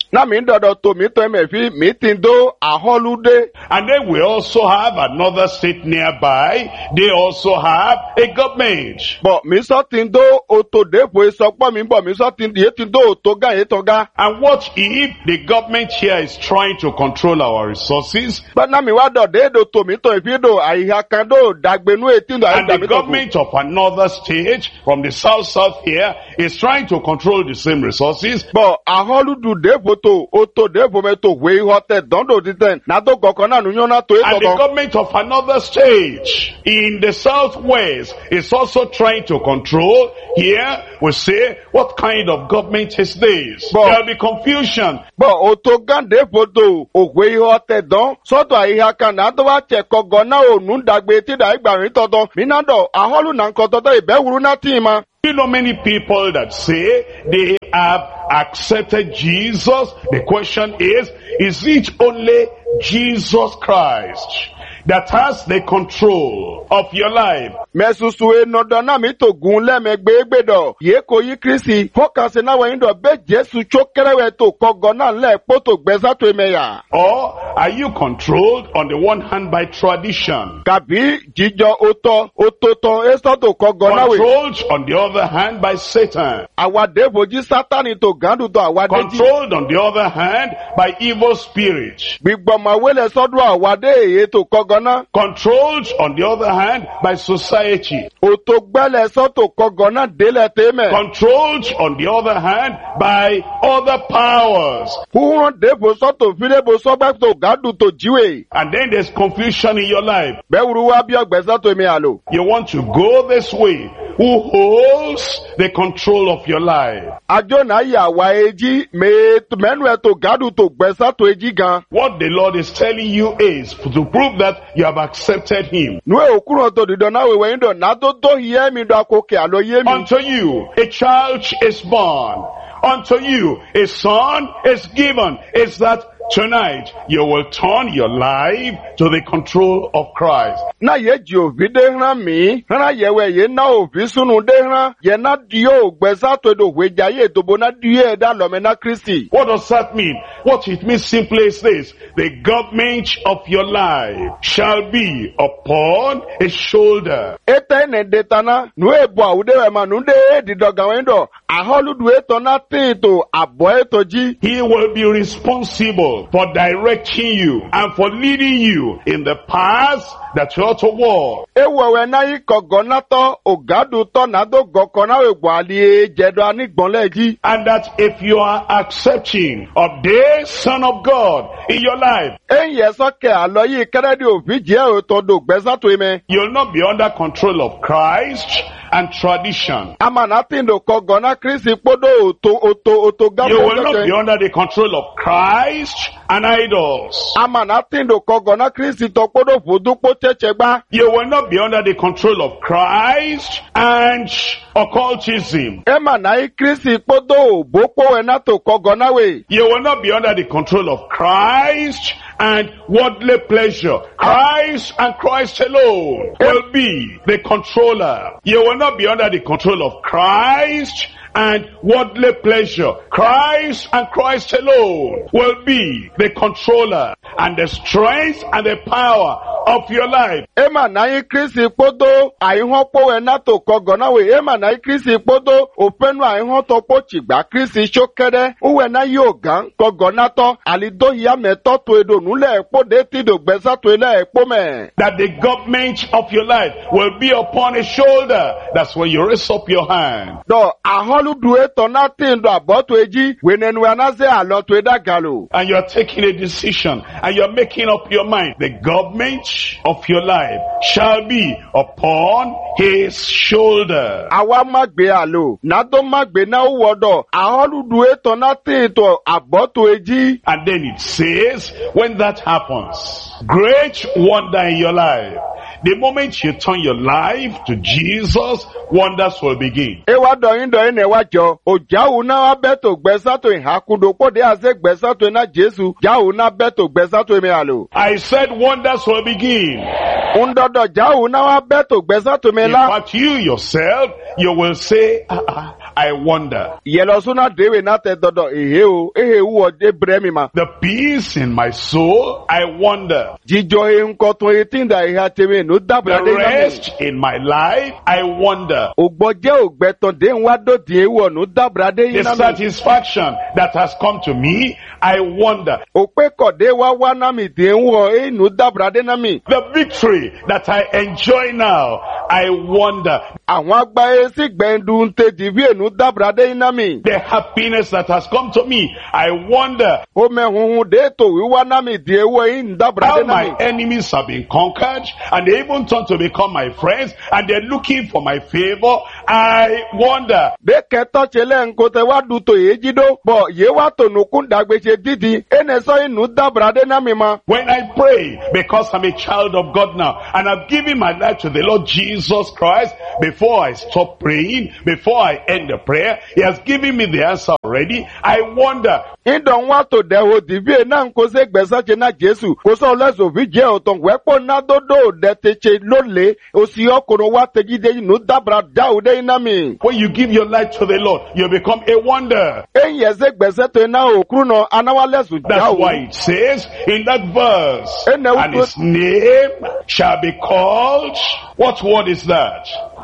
Speaker 1: Na mi dodo to mi to emefi mi tindo aholude.
Speaker 2: And then we also have another state nearby. They also have a government.
Speaker 1: But mi so tindo oto depo isokpo mi bo mi so tindo oto ga etoga.
Speaker 2: And what if the government here is trying to control our resources?
Speaker 1: But na mi wa do de do to mi to efido ayiha kan do dagbenu etindo
Speaker 2: And
Speaker 1: ayi
Speaker 2: the government of another state from the south here is trying to control the same resources.
Speaker 1: But aholudu depo to oto depo me to we hote dondo diten na to kokona nu yona to
Speaker 2: And the
Speaker 1: etogo.
Speaker 2: government of another state in the southwest is also trying to control. Here we say, what kind of government is this?
Speaker 1: But-
Speaker 2: There'll be confusion.
Speaker 1: But oto gan depo to we hote don soto ayiha kan na to wa che kogona onu dagbe ti da igbarin todo minado aholu na nkan todo ibewuru na tima.
Speaker 2: You know many people that say they have accepted Jesus. The question is it only Jesus Christ that has the control of your life?
Speaker 1: Mesusu enodo na mi to gun lemegbe egbedo ye ko yi Kristi focus na wa ndo be Jesu chokerewe to kogona le poto gbeza to emeya.
Speaker 2: Or are you controlled on the one hand by tradition?
Speaker 1: Kabi jijo ototo eso to kogona we.
Speaker 2: Controlled on the other hand by Satan.
Speaker 1: Awade boji Satani to gandu to awade ji.
Speaker 2: Controlled on the other hand by evil spirits.
Speaker 1: Gbigbo ma wele sodo awade eye to kogona.
Speaker 2: Controlled on the other hand by society.
Speaker 1: Otogbele so to kogona dele teme.
Speaker 2: Controlled on the other hand by other powers.
Speaker 1: Huhun debo so to file bo so gbe to gandu to jiwe.
Speaker 2: And then there's confusion in your life.
Speaker 1: Bewuru wa bi ogbeza to emi alo.
Speaker 2: You want to go this way. Who holds the control of your life?
Speaker 1: Ajo na ya wa eji menu to gadu to gbesa to eji gan.
Speaker 2: What the Lord is telling you is to prove that you have accepted Him.
Speaker 1: Nu e okuro to dido na we ndo na to hiye mi do akoke alo ye mi.
Speaker 2: Unto you a child is born. Unto you a son is given. Is that tonight you will turn your life to the control of Christ.
Speaker 1: Na ye ji ovi de hran mi, hran ye we ye na ovi sunu de hran, ye na dio gbesa to do we jaye to bo na die da lo me na Kristi.
Speaker 2: What does that mean? What it means simply is this: the government of your life shall be upon his shoulder.
Speaker 1: Eta ne detana, nu e bo awude we ma nu de di do gan wendo, aholu du eto na tin to abo eto ji.
Speaker 2: He will be responsible for directing you and for leading you in the path that you ought to walk.
Speaker 1: Ewewe na yi kogona to ogadu to na do gokona we gbo ali jedo ani gbonle ji.
Speaker 2: And that if you are accepting of this Son of God in your life,
Speaker 1: Enye soke alo yi keredi ovi je o to do gbesa to eme.
Speaker 2: you'll not be under control of Christ and tradition.
Speaker 1: Ama na tin do kogona Kristi podo oto gabo.
Speaker 2: You will not be under the control of Christ and idols.
Speaker 1: Ama na tin do kogona Kristi to podo fodu po chechegba.
Speaker 2: You will not be under the control of Christ and occultism.
Speaker 1: Ema na i Kristi podo bopo we na to kogona we.
Speaker 2: You will not be under the control of Christ and worldly pleasure. Christ and Christ alone will be the controller. You will not be under the control of Christ and worldly pleasure. Christ and Christ alone will be the controller and the strength and the power of your life.
Speaker 1: Ema na i Kristi podo aihon po we na to kogona we. Ema na i Kristi podo openu aihon to po chigba Kristi shokede. Uwe na yogan kogona to alido ya meto to edo nule po de ti do gbesa to ele po me.
Speaker 2: That the government of your life will be upon his shoulder. That's when you raise up your hand.
Speaker 1: Do aholu duwe to na tin do aboto eji we nenu anaze alo to eda galo.
Speaker 2: And you're taking a decision and you're making up your mind. The government of your life shall be upon his shoulder.
Speaker 1: Awa magbe alo na do magbe na uwodo aholu duwe to na tin to aboto eji.
Speaker 2: And then it says, when that happens, great wonder in your life. The moment you turn your life to Jesus, wonders will begin.
Speaker 1: Ewa doyin ne wajo ojawu na wa beto gbesa to ihakudo po de aze gbesa to na Jesu jawu na beto gbesa to eme alo.
Speaker 2: I said wonders will begin.
Speaker 1: Undodo jau na wa beto gbesa to me
Speaker 2: In
Speaker 1: la.
Speaker 2: fact, you yourself, you will say, I wonder.
Speaker 1: Yelo suna dewe na te dodo ehe uwo de bremi ma.
Speaker 2: The peace in my soul, I wonder.
Speaker 1: Jijo e nkoto etinda eha teme no dabra
Speaker 2: The
Speaker 1: de na me.
Speaker 2: rest in my life, I wonder.
Speaker 1: Ogboje ogbeton de nwa do di ewo no dabra de
Speaker 2: The
Speaker 1: na me.
Speaker 2: satisfaction that has come to me, I wonder.
Speaker 1: Ope kode wa na mi de nwo e no dabra de na mi.
Speaker 2: The victory that I enjoy now, I wonder.
Speaker 1: Àwọn agbaye si gbendu nte divi enu dabra de na mi.
Speaker 2: The happiness that has come to me, I wonder.
Speaker 1: O me hunhun de to wiwa na mi di ewo e ndabra
Speaker 2: How
Speaker 1: de na
Speaker 2: my
Speaker 1: mi.
Speaker 2: enemies have been conquered, and they even turned to become my friends, and they're looking for my favor. I wonder.
Speaker 1: De keto chele nkote wa du to ejido bo ye wa to nukun dagbese didi ene so inu dabra de na mi ma.
Speaker 2: When I pray, because I'm a child of God now, and I've given my life to the Lord Jesus Christ, before I stop praying, before I end the prayer, He has given me the answer already. I wonder.
Speaker 1: Indon wa to de ho divi na nkose gbesa che na Jesu ko so leso vi je oton wepo na dodo de teche lole osi okoro wa tejide inu dabra daude na mi.
Speaker 2: When you give your life to the Lord, you become a wonder.
Speaker 1: Enye se gbese to na okru no anawa lesu
Speaker 2: That's why it says in that verse, and His name shall be called, what word is that?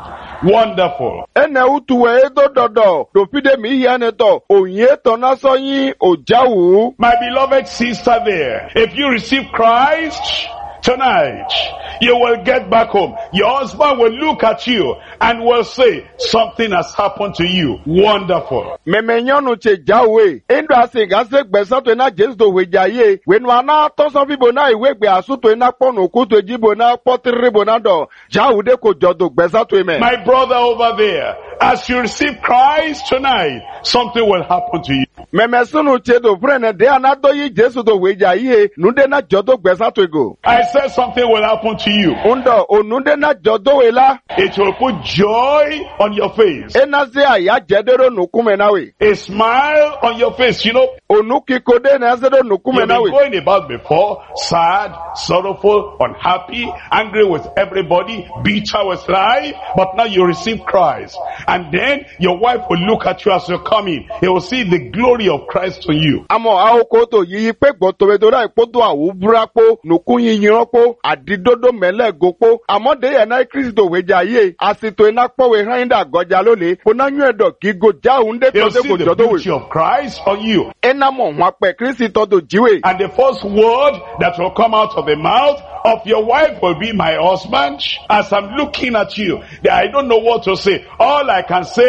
Speaker 2: Wonderful.
Speaker 1: Ene utuwe edo dodo do fide mi hiane to onye to na so yin ojawu.
Speaker 2: My beloved sister there, if you receive Christ tonight, you will get back home. Your husband will look at you and will say, something has happened to you. Wonderful.
Speaker 1: Memenyonu che jawe endo asinga se gbesa to na Jesu do wejaye wenu ana to so fibo na iwe gbe asuto ina ponu kuto ejibo na potribo na do jawu de ko jodo gbesa to me.
Speaker 2: My brother over there, as you receive Christ tonight, something will happen to you.
Speaker 1: Memesunu che do frene de anado yi Jesu do wejaye nunde na jodo gbesa to go.
Speaker 2: I said something will happen to you.
Speaker 1: Undo onunde na jodo wela
Speaker 2: It will put joy on your face.
Speaker 1: ena se aya jedero nukume nawe.
Speaker 2: A smile on your face, you know.
Speaker 1: Onuki kode na se do nukume
Speaker 2: You've been
Speaker 1: nawe.
Speaker 2: going about before, sad, sorrowful, unhappy, angry with everybody, bitter with life, but now you receive Christ. And then your wife will look at you as you're coming. He will see the glory of Christ on you.
Speaker 1: Amo aokoto yiyi pe gbotowedora ipodo awubrapo nukun yiyinropo adidodo mele gopo amode ya na Kristo wejaye asito ina powe hinda goja lole onanyu edo gigo jaunde
Speaker 2: He will
Speaker 1: tode
Speaker 2: see
Speaker 1: go
Speaker 2: the
Speaker 1: jodo
Speaker 2: beauty
Speaker 1: we
Speaker 2: of Christ on you.
Speaker 1: enamo nwa pe Kristo do jiwe.
Speaker 2: And the first word that will come out of the mouth of your wife will be, my husband. As I'm looking at you, I don't know what to say. All I can say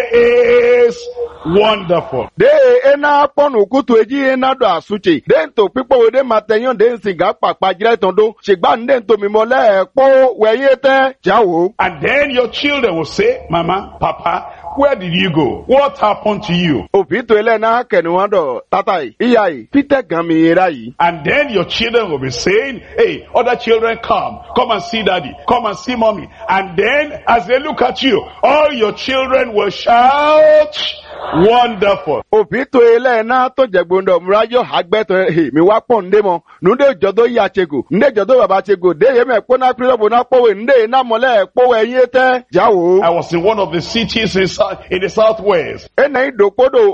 Speaker 2: is wonderful.
Speaker 1: De ena ponu kutu eji ena do asuche de to pipo we de matenyon de nsinga papa jire tondo segba nde to mi mole po weyete jawo.
Speaker 2: And then your children will say, Mama, Papa, where did you go? What happened to you?
Speaker 1: Obito ele na kenu wando tatai iyai Peter gami rai.
Speaker 2: And then your children will be saying, hey, other children come and see daddy, come and see mommy. And then as they look at you, all your children will shout, wonderful.
Speaker 1: Obito ele na to jegbondo mrajo hagbeto mi wa pon nde mo nunde jodo ya chego nde jodo baba chego de ye me po na pribo na powe nde na mole po yete jawo.
Speaker 2: I was in one of the cities in the southwest.
Speaker 1: Ena idopodo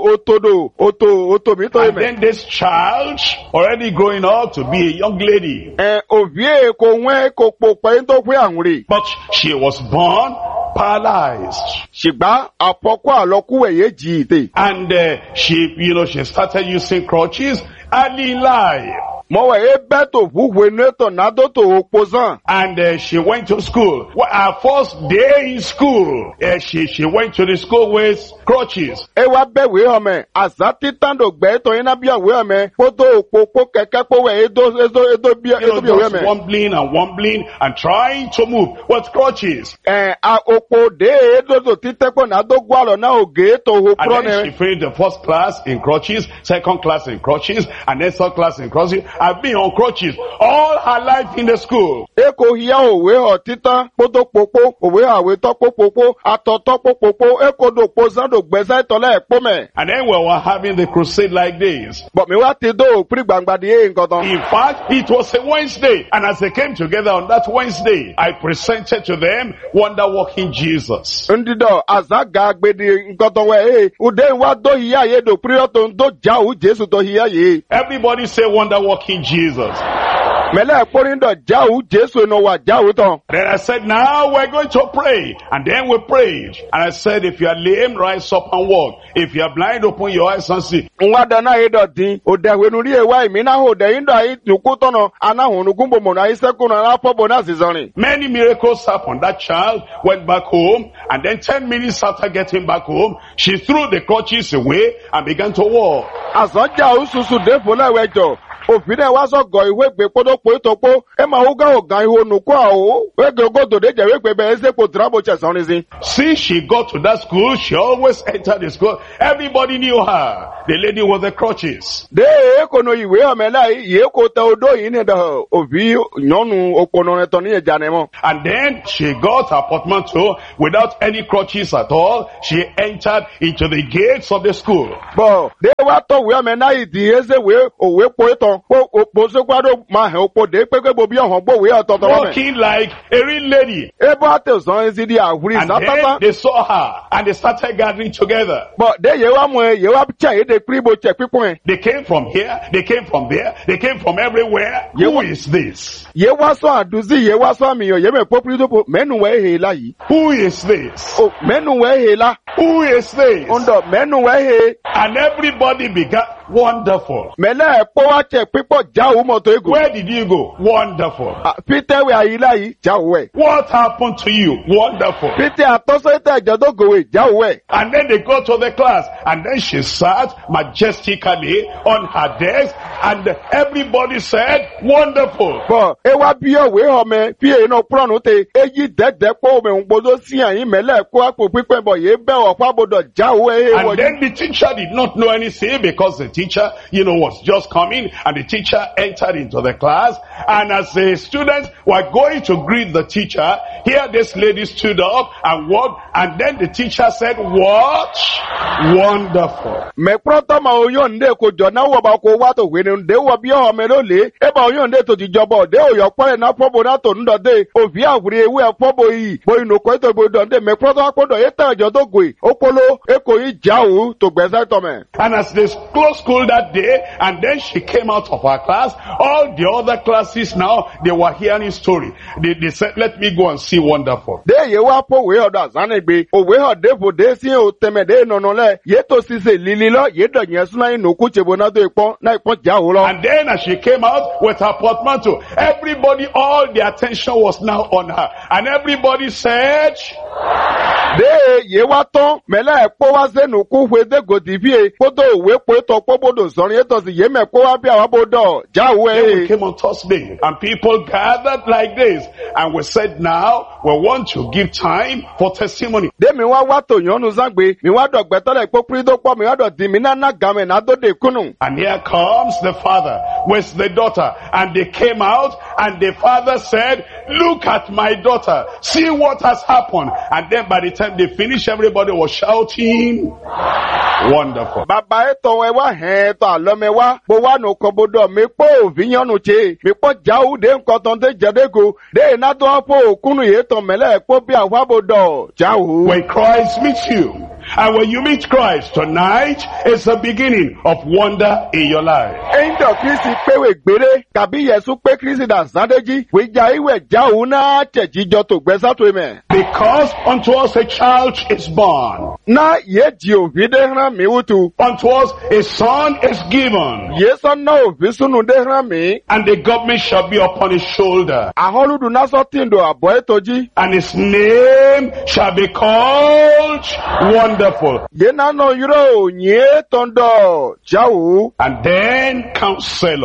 Speaker 1: oto mi to
Speaker 2: And
Speaker 1: me.
Speaker 2: then this child, already growing up to be a young lady,
Speaker 1: Ovie ko nwe ko popo ento kwe anwuri.
Speaker 2: but she was born paralyzed.
Speaker 1: Shigba apoko aloku eye jite.
Speaker 2: And she started using crutches early in life.
Speaker 1: Mo we beto vugwe neto nado to opozan.
Speaker 2: And she went to school. Well, her first day in school, she went to the school with crutches.
Speaker 1: Ewa bewe ome azati tando gbeto ina bia we ome poto opopo keke po we edo bia edo bia we
Speaker 2: Just
Speaker 1: ome.
Speaker 2: wobbling and trying to move with crutches.
Speaker 1: A opo de edo to titepo nado gwalo na oge to ho
Speaker 2: And then she
Speaker 1: prone.
Speaker 2: finished the first class in crutches, second class in crutches, and then third class in crutches. have been on crutches all her life in the school.
Speaker 1: Eko hiya òwe họ títán kótó popo òwe àwé tọ́pọ̀ popo àtọ̀tọ́pọ̀ popo eko do posando gbẹ́sẹ̀ tọ́lẹ̀ ẹ̀pọ̀ mẹ́.
Speaker 2: And then we were having the crusade like this.
Speaker 1: Bọ̀ mi wá ti dó òpin gbàngbàdì yé nǹkan tán.
Speaker 2: In fact, it was a Wednesday. And as they came together on that Wednesday, I presented to them Wonder Working Jesus.
Speaker 1: Ndidọ̀ àzága gbèdì nǹkan tán wẹ̀ ẹ́ ude wa dó hiya yé do pírọ̀ tó ń dó jáwù Jésù tó hiya yé.
Speaker 2: Everybody say Wonder Working Jesus.
Speaker 1: Mẹ́lẹ̀ ẹ̀kpọ́rìndọ̀ jáwù Jésù iná wa jáwù tán.
Speaker 2: Then I said, now we're going to pray. And then we prayed. And I said, if you are lame, rise up and walk. If you are blind, open your eyes and see.
Speaker 1: Nwa dana yé dọ̀ dín òdè wẹ̀nu rí ewa ìmí náà òdè yín dọ̀ ayé tùkú tọ̀nà anáhùn nùgúnbò mọ̀nà ayé sẹ́kùn náà lápọ̀bọ̀ náà sì sọ̀rìn.
Speaker 2: Many miracles happened. That child went back home. And then 10 minutes after getting back home, she threw the crutches away and began to walk.
Speaker 1: Àsán jáwù sùsù dé fúnlẹ̀ wẹ̀jọ̀. Òfin ẹ̀ wá sọ̀gọ̀ ìwé gbé kótópó ìtòpó ẹ̀ máa wúgá ògàn ihò nùkú àwò wége ogódò dé jẹ́ wégbé bẹ́ẹ̀ ṣe kò tìrábò ṣẹ̀sán ní sí.
Speaker 2: Since she got to that school, she always entered the school. Everybody knew her. The lady with the crutches.
Speaker 1: Dé èkóno ìwé ọ̀mẹ́lá yìí kò tẹ odó yìí ní ẹ̀dọ̀ òfin yọ̀nù òpónà rẹ̀ tán ní ẹ̀já ni mọ́.
Speaker 2: And then she got her portmanteau without any crutches at all. She entered into the gates of the school.
Speaker 1: Bọ̀ dé wá tọ̀wé ọ̀mẹ́lá yìí di ẹsẹ̀ òwe po ìtàn po sókòdó máa hẹ̀ òpó dé pé gbogbo bí ọ̀hún gbòwé ọ̀tọ̀tọ̀ lọ́mẹ̀.
Speaker 2: Walking like a real lady.
Speaker 1: Ebo àtẹ̀sán ẹ̀sìn di àwùrí
Speaker 2: And
Speaker 1: sátátá.
Speaker 2: then they saw her and they started gathering together.
Speaker 1: Bọ̀ dé yẹ wá mú ẹ yẹ wá tẹ̀ yé de kúrìbò tẹ̀ pípọ̀ ẹ̀.
Speaker 2: They came from here, they came from there, they came from everywhere. Who is this?
Speaker 1: Yẹ wá sọ àdúzí yẹ wá sọ àmìyàn yẹ mẹ́ pópírí tó po mẹ́nu wẹ̀ èhè la yìí.
Speaker 2: Who is this?
Speaker 1: O mẹ́nu wẹ̀ èhè la.
Speaker 2: Who is this?
Speaker 1: Ọ̀ndọ̀ mẹ́nu wẹ̀ èhè.
Speaker 2: And everybody began, wonderful.
Speaker 1: Mẹ́lẹ̀ ẹ̀pọ̀ wá tẹ̀ pípọ̀ jáwó mọ̀tò ego.
Speaker 2: Where did you go? Wonderful.
Speaker 1: Peter wẹ̀ àyílá yìí jáwó ẹ̀.
Speaker 2: What happened to you? Wonderful.
Speaker 1: Peter àtọ́sọ́ ìtẹ̀ ìjọ́dọ̀gòwé jáwó ẹ̀.
Speaker 2: And then they go to the class, and then she sat majestically on her desk, and everybody said, wonderful.
Speaker 1: Bọ̀ ẹ wá bí ọ̀wé ọmọ bí èyí náà púrọ̀nù tẹ èyí dẹ́dẹ́ pọ̀ omi òǹgbọ́dọ̀ sí àyín mẹ́lẹ̀ kó àpò pípẹ́ bọ̀ yé bẹ́ ọ̀pá bọ̀dọ̀ jáwó ẹ̀
Speaker 2: And then the teacher did not know anything because the teacher, was just coming, and the teacher entered into the class. And as the students were going to greet the teacher, here this lady stood up and walked, and then the teacher said, what? Wonderful.
Speaker 1: Mẹ́kúrọ́tọ́ máa oyún ǹdẹ́ kò jọ náà wọ̀ bá kó wá tó wéne ǹdẹ́ wọ̀ bí ọmọ ló lé ẹ bá oyún ǹdẹ́ tó ti jọbọ̀ ọ̀dẹ́ òyọ̀ pọ́lẹ̀ náà fọ́bọ̀ náà tó ń dọ̀dẹ́ òbí àwùrí ewé ẹ̀fọ́bọ̀ yìí bó inú kọ́ ètò ìbò dọ̀dẹ́ mẹ́kúrọ́tọ́ akọ́dọ̀ yẹ tẹ̀ ọjọ́ tó gòè ó polo èkó yìí jáwó tó gbẹ́sẹ̀ tọ̀mẹ̀.
Speaker 2: And as they closed school that day, and then she came out of her class, all the other classes now, they were hearing story. They said, let me go and see wonderful.
Speaker 1: Dé yẹ wá pọ̀ òwe ọ̀dọ̀ àzánigbe òwe ọ̀dẹ́ fò dé sí òtẹ̀mẹ̀dẹ́ nọ̀nà lẹ̀ yẹ tó ṣiṣẹ́ lílí lọ yẹ dọ̀yẹ súná ìnùkú ṣèbó náà tó ìpọ́n jáwó lọ.
Speaker 2: And then as she came out with her portmanteau, everybody, all the attention was now on her. And everybody said,
Speaker 1: Dé yẹ wá tán mẹ́lẹ̀ ẹ̀pọ̀ wá sẹ́nu kú fèdè gòdì bíi kótó òwe pé tọ́ pọ́bodò sọ̀rọ̀ yẹ tọ́ sí yẹ mẹ́pọ̀ wá bí àwọn bòdò jáwó
Speaker 2: then we
Speaker 1: ẹ̀.
Speaker 2: came on Thursday, and people gathered like this. And we said, now we want to give time for testimony.
Speaker 1: Dé mi wá wá tò yànnú zágbe mi wá dọ̀ gbẹ́tọ́lẹ̀ pé pírídó pọ̀ mi wá dọ̀ dì mí náà ná gàmẹ̀ náà tó dé kúnnù.
Speaker 2: And here comes the father with the daughter. And they came out, and the father said, look at my daughter. See what has happened. And then by the time they finished, everybody was shouting, wonderful.
Speaker 1: Bàbá ètò ẹ wá hẹ́n tó àlọ́mẹ wá bó wá nù kọ́ bó mi pọ̀ òfin yànnú tse mi pọ̀ jáwó dé nǹkan tó ń tẹ jẹ́dẹ́gò dé iná tó wá pọ̀ òkúnnù yìí tọ̀ mẹ́lẹ̀ pọ̀ bí àwọn àbòdò jáwó.
Speaker 2: When Christ meets you, and when you meet Christ tonight, it's the beginning of wonder in your life.
Speaker 1: Ẹ̀ńdọ̀ Kristi péwé gbére tàbí Yẹ̀sù pé Kristi dà sádéjì wíjà ìwẹ̀ jáwó náà tẹ̀jíjọ tó gbẹ́sàtò mẹ́.
Speaker 2: Because unto us a child is born,
Speaker 1: Ná yé di òfin dé hàn mí wútu.
Speaker 2: unto us a son is given,
Speaker 1: Yé sọ́nà òfin súnú dé hàn mí.
Speaker 2: and the government shall be upon his shoulder,
Speaker 1: Àhọ́lùdù náà sọ tìǹdò àbọ̀ ètòjì.
Speaker 2: and his name shall be called Wonderful.
Speaker 1: Yé nánà yúrò yé tọ̀ndọ̀ jáwó.
Speaker 2: And then Counselor.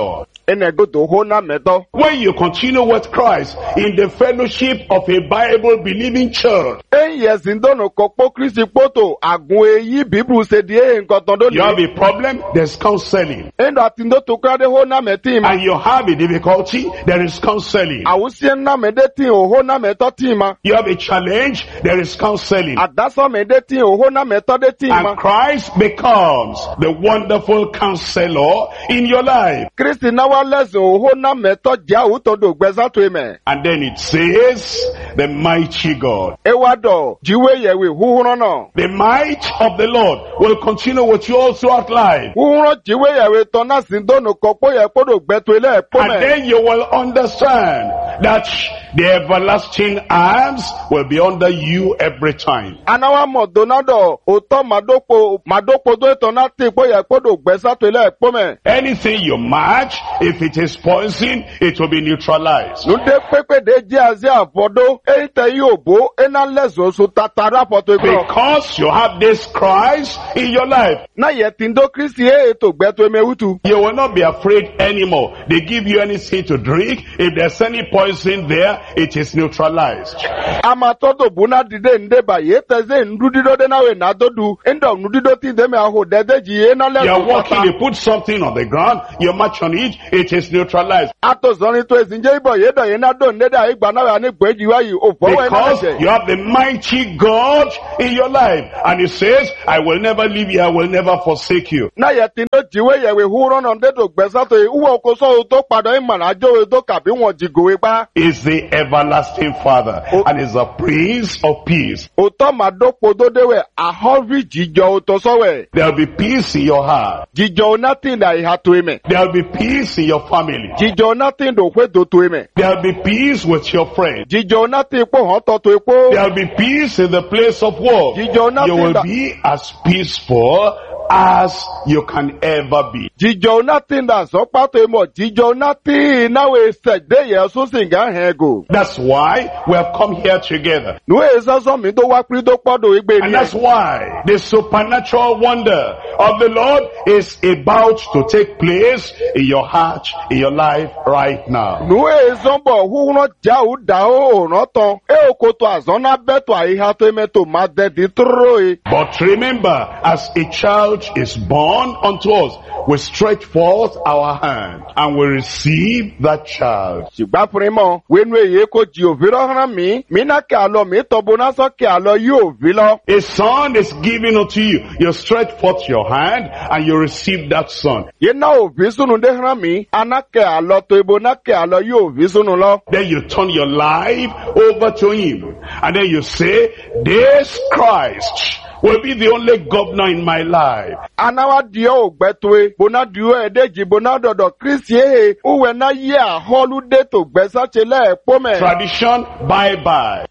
Speaker 1: enegodo hona meto.
Speaker 2: When you continue with Christ in the fellowship of a Bible-believing church,
Speaker 1: Yezindono kokpo Kristi poto agun eyi Bible se die nkan ton do
Speaker 2: you have a problem, there's counseling.
Speaker 1: Endo atindo to krade hona metim.
Speaker 2: And you have a difficulty, there is counseling.
Speaker 1: Awusien na medeti o hona meto tima.
Speaker 2: You have a challenge, there is counseling.
Speaker 1: Adasa medeti o hona meto de tima.
Speaker 2: And Christ becomes the wonderful counselor in your life.
Speaker 1: Kristi na wa lezo o hona meto dia uto do gbeza to eme.
Speaker 2: And then it says, the mighty God.
Speaker 1: Ewado jiwe yewe huhuno no.
Speaker 2: The might of the Lord will continue with you all throughout life.
Speaker 1: Huhuno jiwe yewe tona sindono kokpo ye kodo gbeto ile
Speaker 2: And
Speaker 1: pome.
Speaker 2: then you will understand that the everlasting arms will be under you every time.
Speaker 1: Anawa mo donado oto madopo do tona ti po ye kodo gbeza to ile pome.
Speaker 2: Anything you match, if it is poison, it will be neutralized.
Speaker 1: Nude pepe de ji azi avodo eite yobo ena lezo so tatara poto egro.
Speaker 2: Because you have this Christ in your life,
Speaker 1: Na yetindo Kristi to gbeto emewutu.
Speaker 2: you will not be afraid anymore. They give you anything to drink. If there's any poison there, it is neutralized.
Speaker 1: Ama todo buna dide ndeba yeteze ndudido de nawe na dodu endo ndudido ti de me aho dede ji ena
Speaker 2: You are
Speaker 1: lezo.
Speaker 2: walking, you put something on the ground, you march on it is neutralized.
Speaker 1: Ato zoni to ezinje ibo yedo yena do ndeda igba na wa ni gbeji wa yi o fowo
Speaker 2: Because
Speaker 1: ena
Speaker 2: you have the mighty God in your life. And he says, I will never leave you, I will never forsake you.
Speaker 1: Na yetindo jiwe yewe huro no ndedo gbesa to uwo ko so to pado imana jo to kabi won jigowe pa.
Speaker 2: Is the everlasting Father and is the Prince of Peace.
Speaker 1: Oto madopo do dewe ahovi jijo to sowe.
Speaker 2: There will be peace in your heart.
Speaker 1: Jijo nothing that ha to eme.
Speaker 2: There will be peace in your family.
Speaker 1: Jijo nothing do kwe do to eme.
Speaker 2: There will be peace with your friends.
Speaker 1: Jijo nothing po hon to epo.
Speaker 2: There will be peace in the place of work. You will be as peaceful as you can ever be.
Speaker 1: Jijo nothing that so pato emo. Jijo nothing na we se de ye so singa hego.
Speaker 2: That's why we have come here together.
Speaker 1: No esa so mi do wa pri do podo igbe
Speaker 2: And
Speaker 1: ni.
Speaker 2: that's why the supernatural wonder of the Lord is about to take place in your heart, in your life right now.
Speaker 1: No esa bo hu no ja u da o no ton. E okoto azona beto aiha to eme to ma de di troi.
Speaker 2: But remember, as a child is born unto us, we stretch forth our hand and we receive that child.
Speaker 1: Sigba primo wenu eye ko ji oviro hran mi na ke alo mi to bona so ke alo yo vilo.
Speaker 2: A son is given unto you. You stretch forth your hand and you receive that son.
Speaker 1: Ye na ovisunu de hran mi anake alo to ibo na ke alo yo visunu lo.
Speaker 2: Then you turn your life over to him. And then you say, this Christ will be the only governor in my life.
Speaker 1: Anawa dio gbetwe bona dio edeji bona dodo Kristi e uwe na ye holude to gbesa chele pome.
Speaker 2: Tradition, bye-bye.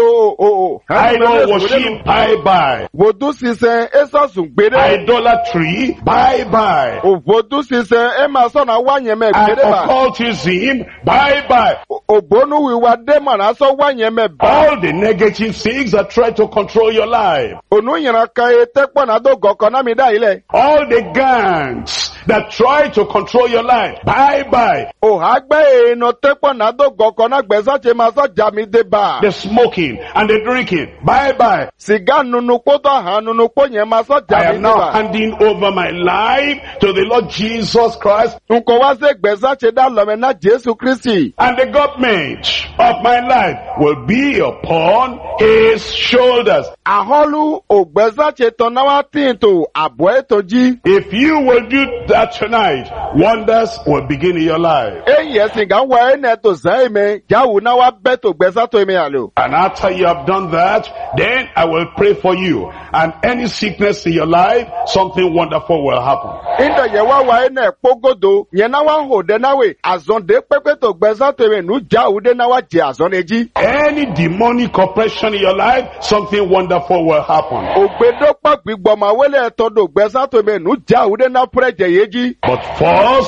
Speaker 1: Oto
Speaker 2: Idol worship, bye-bye.
Speaker 1: Vodu sisen esa sun gbere.
Speaker 2: Idolatry, bye-bye.
Speaker 1: O vodu sisen e ma so na wanye me
Speaker 2: And
Speaker 1: gbere ba.
Speaker 2: occultism, bye-bye.
Speaker 1: Obonu wiwa demon aso wanye me ba.
Speaker 2: All the negative things that try to control your life.
Speaker 1: Onu yana ka etekpo na do goko na mi da ile.
Speaker 2: All the gangs that try to control your life, bye-bye.
Speaker 1: O hagbe eno tekpo na do goko na gbesa che ma so jami de ba.
Speaker 2: The smoking and the drinking, bye-bye.
Speaker 1: Siga nunu po to ha nunu po nye ma so
Speaker 2: I
Speaker 1: jami
Speaker 2: am
Speaker 1: de
Speaker 2: now
Speaker 1: ba.
Speaker 2: handing over my life to the Lord Jesus Christ,
Speaker 1: Nko wa se gbesa che da lo me na Jesu Kristi.
Speaker 2: and the government of my life will be upon his shoulders.
Speaker 1: Aholu o gbesa che to na wa tin to abo etoji.
Speaker 2: If you will do that tonight, wonders will begin in your life.
Speaker 1: Eyi esin ga wa ene to sai me jawu na wa be to gbesa to emi alo.
Speaker 2: And after you have done that, then I will pray for you. And any sickness in your life, something wonderful will happen.
Speaker 1: Inda ye wa ene pogodo ye na wa ho de na we azon de pepe to gbesa to emi nu jawu de na wa je azon eji.
Speaker 2: Any demonic oppression in your life, something wonderful will happen.
Speaker 1: Ogbedo pa gbigbo ma wele to do gbesa to emi nu jawu de na preje yeji.
Speaker 2: But first,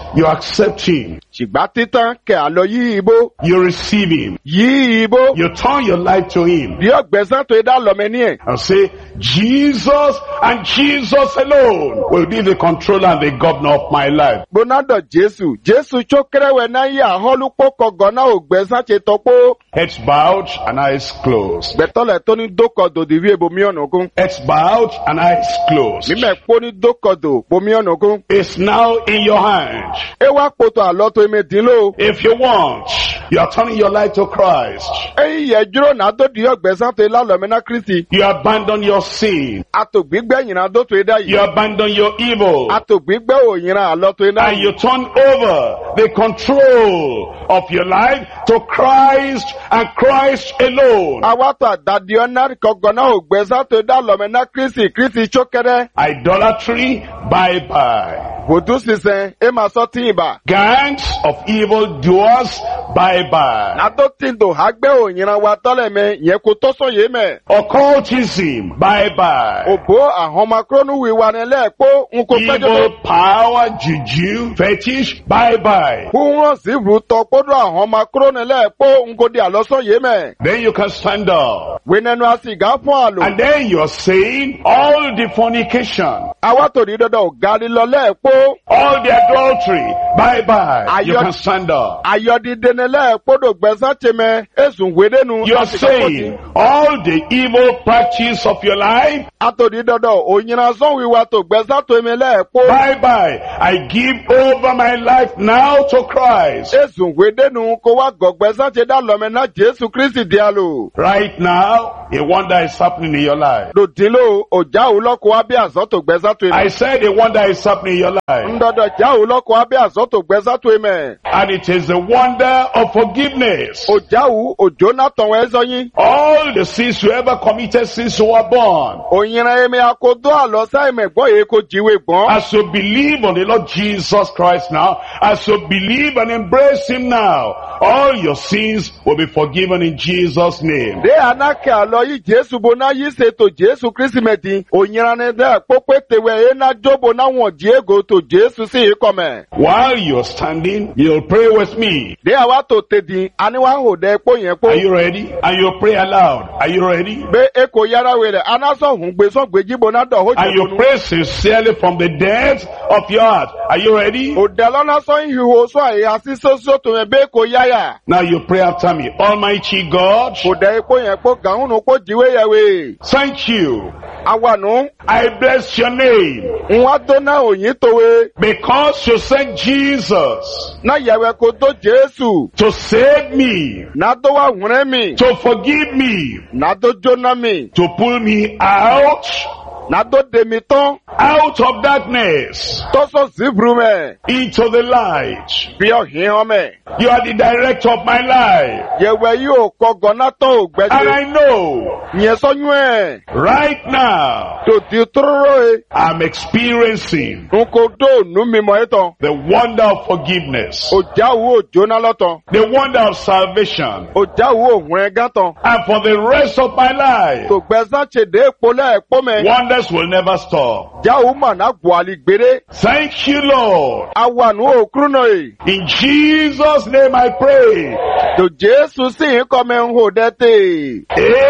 Speaker 2: you accept him.
Speaker 1: ṣùgbọ́n títán kẹ̀ àlọ́ yí ibó.
Speaker 2: You receive him.
Speaker 1: Yí ibó.
Speaker 2: You turn your life to him.
Speaker 1: Bí ọ̀gbẹ́sán tó dá lọ́mọ ní ẹ̀.
Speaker 2: And say, Jesus and Jesus alone will be the controller and the governor of my life.
Speaker 1: Bonado Jésù. Jésù chókèrèwé náà yí àhọ́lùpọ̀ kọ̀gọ́ náà ògbẹ́sán ṣe tọ́pọ̀.
Speaker 2: Heads bowed and eyes closed.
Speaker 1: Gbẹ̀tọ́lẹ̀ tó ní dókọ̀dọ̀ dìrí ebomi ọ̀nà ogun.
Speaker 2: Heads bowed and eyes closed.
Speaker 1: Mímẹ̀ pọ́ ní dókọ̀dọ̀ bomi ọ̀nà ogun.
Speaker 2: It's now in your hand.
Speaker 1: Ẹ wá poto àlọ́ tó eme dín ló.
Speaker 2: If you want, you are turning your life to Christ.
Speaker 1: Èyí yẹ dúró náà tó di ọ̀gbẹ́sán tó ilá lọ́mẹ́ná Kristi.
Speaker 2: You abandon your sin.
Speaker 1: Àtògbígbẹ́ yìnyín tó tó idá
Speaker 2: You
Speaker 1: yìí.
Speaker 2: abandon your evil.
Speaker 1: Àtògbígbẹ́ òyìnbó àlọ́ tó idá
Speaker 2: And
Speaker 1: yìí.
Speaker 2: you turn over the control of your life to Christ and Christ alone.
Speaker 1: Awátò àdàdì ọ̀nà kọ̀gọ́ náà ògbẹ́sán tó idá lọ́mẹ́ná Kristi. Kristi chókèrè.
Speaker 2: Idolatry, bye-bye.
Speaker 1: Bòdú sísẹ́ ẹ máa sọ tí ìbà.
Speaker 2: Gangs of evil doers, bye-bye.
Speaker 1: Nàdó tí ń dò àgbẹ̀ òyìnbó wa tọ́lẹ̀ mẹ́ yẹn kò tó sọ yé mẹ́.
Speaker 2: Occultism, bye-bye.
Speaker 1: Òbó àhọ́makrónú wíwá ni lẹ́ẹ̀kọ́ ń kó pẹ́jọ́ tó.
Speaker 2: Evil power, juju, fetish, bye-bye.
Speaker 1: Kúrò sí ìrútọ̀ kódó àhọ́makrónú lẹ́ẹ̀kọ́ ń kó di àlọ́sọ yé mẹ́.
Speaker 2: Then you can stand up.
Speaker 1: Wínẹ́nu àsìgá fún àlò.
Speaker 2: And then you're saying all the fornication,
Speaker 1: Awátò rí dandan ògárí lọ lẹ́ẹ̀kọ́.
Speaker 2: all the adultery, bye-bye. You
Speaker 1: Ayọ̀-
Speaker 2: can stand up.
Speaker 1: Ayọ̀dídé ni lẹ́ẹ̀kọ́ dò gbẹ̀sán ti mẹ́. Èsùn wédénu.
Speaker 2: You're saying all the evil practice of your life,
Speaker 1: Àtòrí dandan òyìnbó sọ wíwá tó gbẹ̀sán tó eme lẹ́ẹ̀kọ́.
Speaker 2: bye-bye. I give over my life now to Christ.
Speaker 1: Èsùn wédénu kó wá gọ̀gbẹ́sán ti dá lọ́mẹ́ná Jésù Kristi di àlò.
Speaker 2: Right now, a wonder is happening in your life.
Speaker 1: Dòdìlò òjá òlọ́kọ̀ wá bí àzọ́ tó gbẹ̀sán tó
Speaker 2: I
Speaker 1: eme.
Speaker 2: said a wonder is happening in your life.
Speaker 1: Ndọ̀dọ̀ já òlọ́kọ̀ wá bí àzọ́ tó gbẹ̀sán tó eme.
Speaker 2: And it is the wonder of forgiveness.
Speaker 1: Òjáwù òjò náà tàn wọ́n ẹ́sọ́ yín.
Speaker 2: All the sins you ever committed since you were born.
Speaker 1: Òyìnbó eme akodó àlọ́ sáìmẹ̀ gbọ́ yìí kò jíwé gbọ́n.
Speaker 2: As you believe on the Lord Jesus Christ now, as you believe and embrace Him now, all your sins will be forgiven in Jesus' name.
Speaker 1: Dé anákẹ́ àlọ́ yìí Jésù bo náà yìí ṣètò Jésù Kristi mẹ́tì. Òyìnbó ni dẹ́ pópé tèwé ẹ̀ náà jóbo náà wọ̀n Diego tó Jésù sí ìkọ̀mẹ̀.
Speaker 2: While you're standing, you'll pray with me.
Speaker 1: Dé àwa tó tèdí, àníwá hò dẹ́ pó yẹn pó.
Speaker 2: Are you ready? And you'll pray aloud. Are you ready?
Speaker 1: Bẹ́ eko yára wẹ̀rẹ̀, anásọ̀ hùn gbèsò gbèjìbò náà dọ̀ hó
Speaker 2: And you
Speaker 1: jẹ̀bọ̀nù.
Speaker 2: pray sincerely from the depths of your heart. Are you ready?
Speaker 1: Òdẹ lọ́nà sọ ìhìhò sọ àyè àti sọ́sọ́ tó yẹn bẹ́ eko yáyà.
Speaker 2: Now you pray after me. Almighty God,
Speaker 1: Òdẹ epo yẹn pó gàhùnù pó jíwé yẹwé.
Speaker 2: thank you.
Speaker 1: Awànú,
Speaker 2: I bless your name
Speaker 1: wọ́n tó náà òyìn tòwe.
Speaker 2: because you sent Jesus
Speaker 1: Náà yẹ̀wẹ̀ kó tó Jésù.
Speaker 2: to save me,
Speaker 1: Náà tó wà hùnrẹ́ mi.
Speaker 2: to forgive me,
Speaker 1: Náà tó jóná mi.
Speaker 2: to pull me out
Speaker 1: Náà tó dèmi tán.
Speaker 2: out of darkness
Speaker 1: Tó sọ síbùrù mẹ́.
Speaker 2: into the light.
Speaker 1: Bí ọ̀hìn hàn mẹ́.
Speaker 2: You are the director of my life.
Speaker 1: Yẹ̀wẹ̀ yóò kọ gọ̀nà tó
Speaker 2: And
Speaker 1: ògbẹ́jẹ́.
Speaker 2: I know
Speaker 1: Yẹn sọ́yún ẹ̀.
Speaker 2: right now
Speaker 1: Tó di tóró ẹ̀.
Speaker 2: I'm experiencing
Speaker 1: N kò dó ònú mi mọ̀ ẹ́ tán.
Speaker 2: the wonder of forgiveness,
Speaker 1: Òjáwó òjóná lọ́tàn.
Speaker 2: the wonder of salvation.
Speaker 1: Òjáwó òhun ẹ̀ gán tán.
Speaker 2: And for the rest of my life,
Speaker 1: Tó gbẹ́sán ṣèdè èpo lẹ́ẹ̀pọ̀ mẹ́.
Speaker 2: wonders will never stop.
Speaker 1: Jáwó mà náà buhari gbére.
Speaker 2: Thank you, Lord.
Speaker 1: Awànú òkúrú náà yìí.
Speaker 2: In Jesus' name I pray.
Speaker 1: Tó Jésù sì ń kọ́ mẹ́ ń hò dẹ́tẹ̀.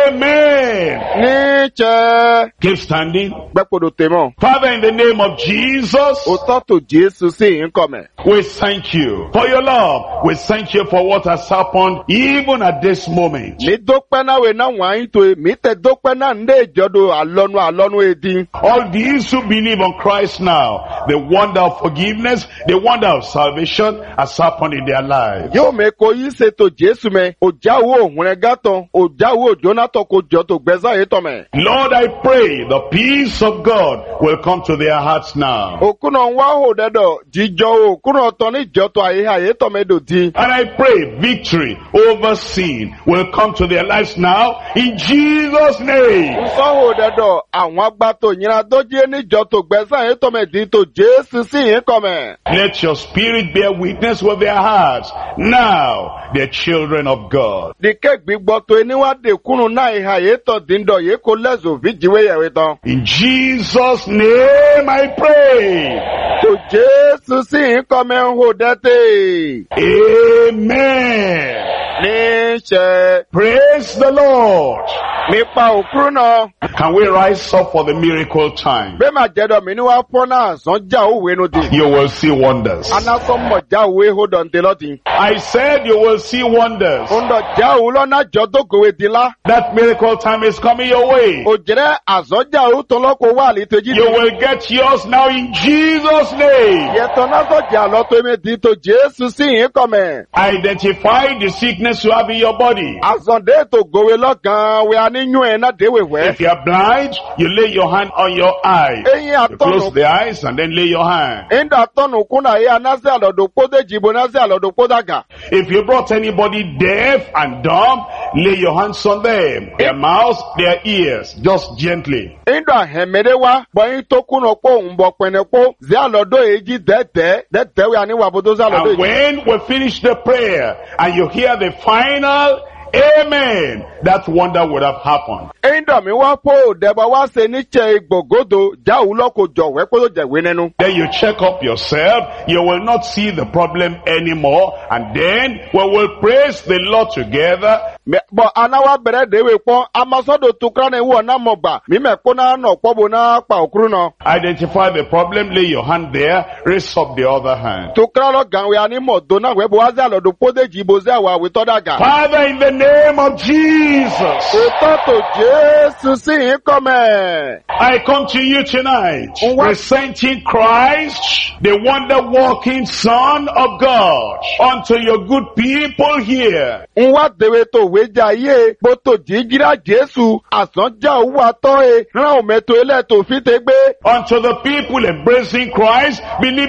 Speaker 2: Amen.
Speaker 1: Ní tsẹ́.
Speaker 2: Keep standing.
Speaker 1: Gbẹ́pọ̀dọ̀ tèmọ̀.
Speaker 2: Father, in the name of Jesus,
Speaker 1: Òtọ́ tó Jésù sì ń kọ́ mẹ́.
Speaker 2: we thank you for your love. We thank you for what has happened even at this moment.
Speaker 1: Mi dópẹ́ náà wẹ̀ náà wọ́n á yín tó e. Mi tẹ̀ dópẹ́ náà ń dé ìjọ́dọ̀ àlọ́nu èdè.
Speaker 2: All these who believe on Christ now, the wonder of forgiveness, the wonder of salvation has happened in their lives.
Speaker 1: Yóò mẹ́ kó yí ṣètò Jésù mẹ́. Òjáwó òhun ẹ̀ gán tán. Òjáwó òjónátọ̀ kò jọ tó gbẹ́sán yìí tán mẹ́.
Speaker 2: Lord, I pray the peace of God will come to their hearts now.
Speaker 1: Òkúnà ń wá hò dẹ́dọ̀. Jíjọ òkúnà tán ní ìjọ́tọ̀ àyè tán mẹ́ dòdì.
Speaker 2: And I pray victory over sin will come to their lives now in Jesus' name.
Speaker 1: Sọ́hò dẹ́dọ̀ àwọn gba tò yìnyín tó jí níjọ tó gbẹ́sàn yín tọ́mẹ̀dì tó Jésù sí yín kọ̀mẹ̀.
Speaker 2: Let your spirit bear witness with their hearts. Now, they're children of God.
Speaker 1: Dìkẹ́ gbígbọ́ tó níwádìí kúnnù náà ìhà yìí tọ̀ díndọ̀ yìí kó lẹ́sùn fíjìwé yẹ̀wé tán.
Speaker 2: In Jesus' name I pray.
Speaker 1: Tó Jésù sí yín kọ̀mẹ̀ ń hò dẹ́tẹ̀.
Speaker 2: Amen.
Speaker 1: Níṣẹ́.
Speaker 2: Praise the Lord.
Speaker 1: Nípa òkúrú náà.
Speaker 2: Can we rise up for the miracle time?
Speaker 1: Bẹ́ẹ̀ máa jẹ́dọ̀ mi ní wá fọ́ náà sàn já òwe nu di.
Speaker 2: You will see wonders.
Speaker 1: Anásọ́mọ̀ já òwe hold on tẹ lọ́tì.
Speaker 2: I said you will see wonders.
Speaker 1: Ondọ̀ já òun lọ́nà jọ tó kòwé di la.
Speaker 2: That miracle time is coming your way.
Speaker 1: Òjìrẹ́ àsọjà òun tó lọ́kọ̀ wà létejì.
Speaker 2: You will get yours now in Jesus' name.
Speaker 1: Yẹ̀tọ̀ náà sọ̀jà lọ́tọ̀ mi di tó Jésù sí yín kọ̀mẹ̀.
Speaker 2: Identify the sickness you have in your body.
Speaker 1: Àsọ̀dé tó gòwe lọ́gàn wẹ̀ aníyún ẹ̀ náà déwè wẹ̀.
Speaker 2: If you are blind, you lay your hand on your eye.
Speaker 1: Eyín
Speaker 2: You close
Speaker 1: àtọ̀nù.
Speaker 2: the eyes and then lay your hand.
Speaker 1: Ìdá àtọ̀nù kúnà yìí anásí àlọ́dọ̀ kódé jìbò násí àlọ́dọ̀ kódàgà.
Speaker 2: If you brought anybody deaf and dumb, lay your hands on them. Their mouths, their ears, just gently.
Speaker 1: Ìdá àhẹ̀mẹ́rẹ́ wá bọ̀yìn tó kúnà pọ̀ ń bọ̀ pẹ̀nẹ̀ pọ̀ zí àlọ́dọ̀ èjì dẹ́tẹ́ wẹ̀ àníwà bó tó sí àlọ́dọ̀
Speaker 2: And
Speaker 1: èjì.
Speaker 2: when we finish the prayer and you hear the final amen, that wonder would have happened.
Speaker 1: Ìdá mi wá pò dẹ̀bọ̀ wá ṣe níṣẹ́ gbògódò jáwù lọ́kọ̀ jọ̀wẹ́ pé ó jẹ̀wé nínú.
Speaker 2: Then you check up yourself, you will not see the problem anymore, and then we will praise the Lord together.
Speaker 1: Bọ̀ anáwá bẹ̀rẹ̀ déwé pọ́n amasọ́dọ̀ tukura ní ìwọ̀ náà mọ̀ gbà mímẹ̀ kó náà nọ̀ pọ́bù náà pa òkúrú náà.
Speaker 2: Identify the problem, lay your hand there, raise up the other hand.
Speaker 1: Tukura lọ gànwé anímọ̀ tó náà wẹ́ bó wá sí àlọ́dọ̀ kódé jìbò sí àwọn àwítọ́ dàgà.
Speaker 2: Father, in the name of Jesus,
Speaker 1: Òtọ́ tó Jésù sí yín kọ́mẹ̀.
Speaker 2: I come to you tonight, presenting Christ, the wonder-working Son of God, unto your good people here.
Speaker 1: Ń wá déwé tó wéjà yé bó tó jígírà Jésù àsánjà òwú àtọ́ e rán òmẹ́tò ilẹ̀ tó fi tẹ́ gbé.
Speaker 2: Unto the people embracing Christ, believing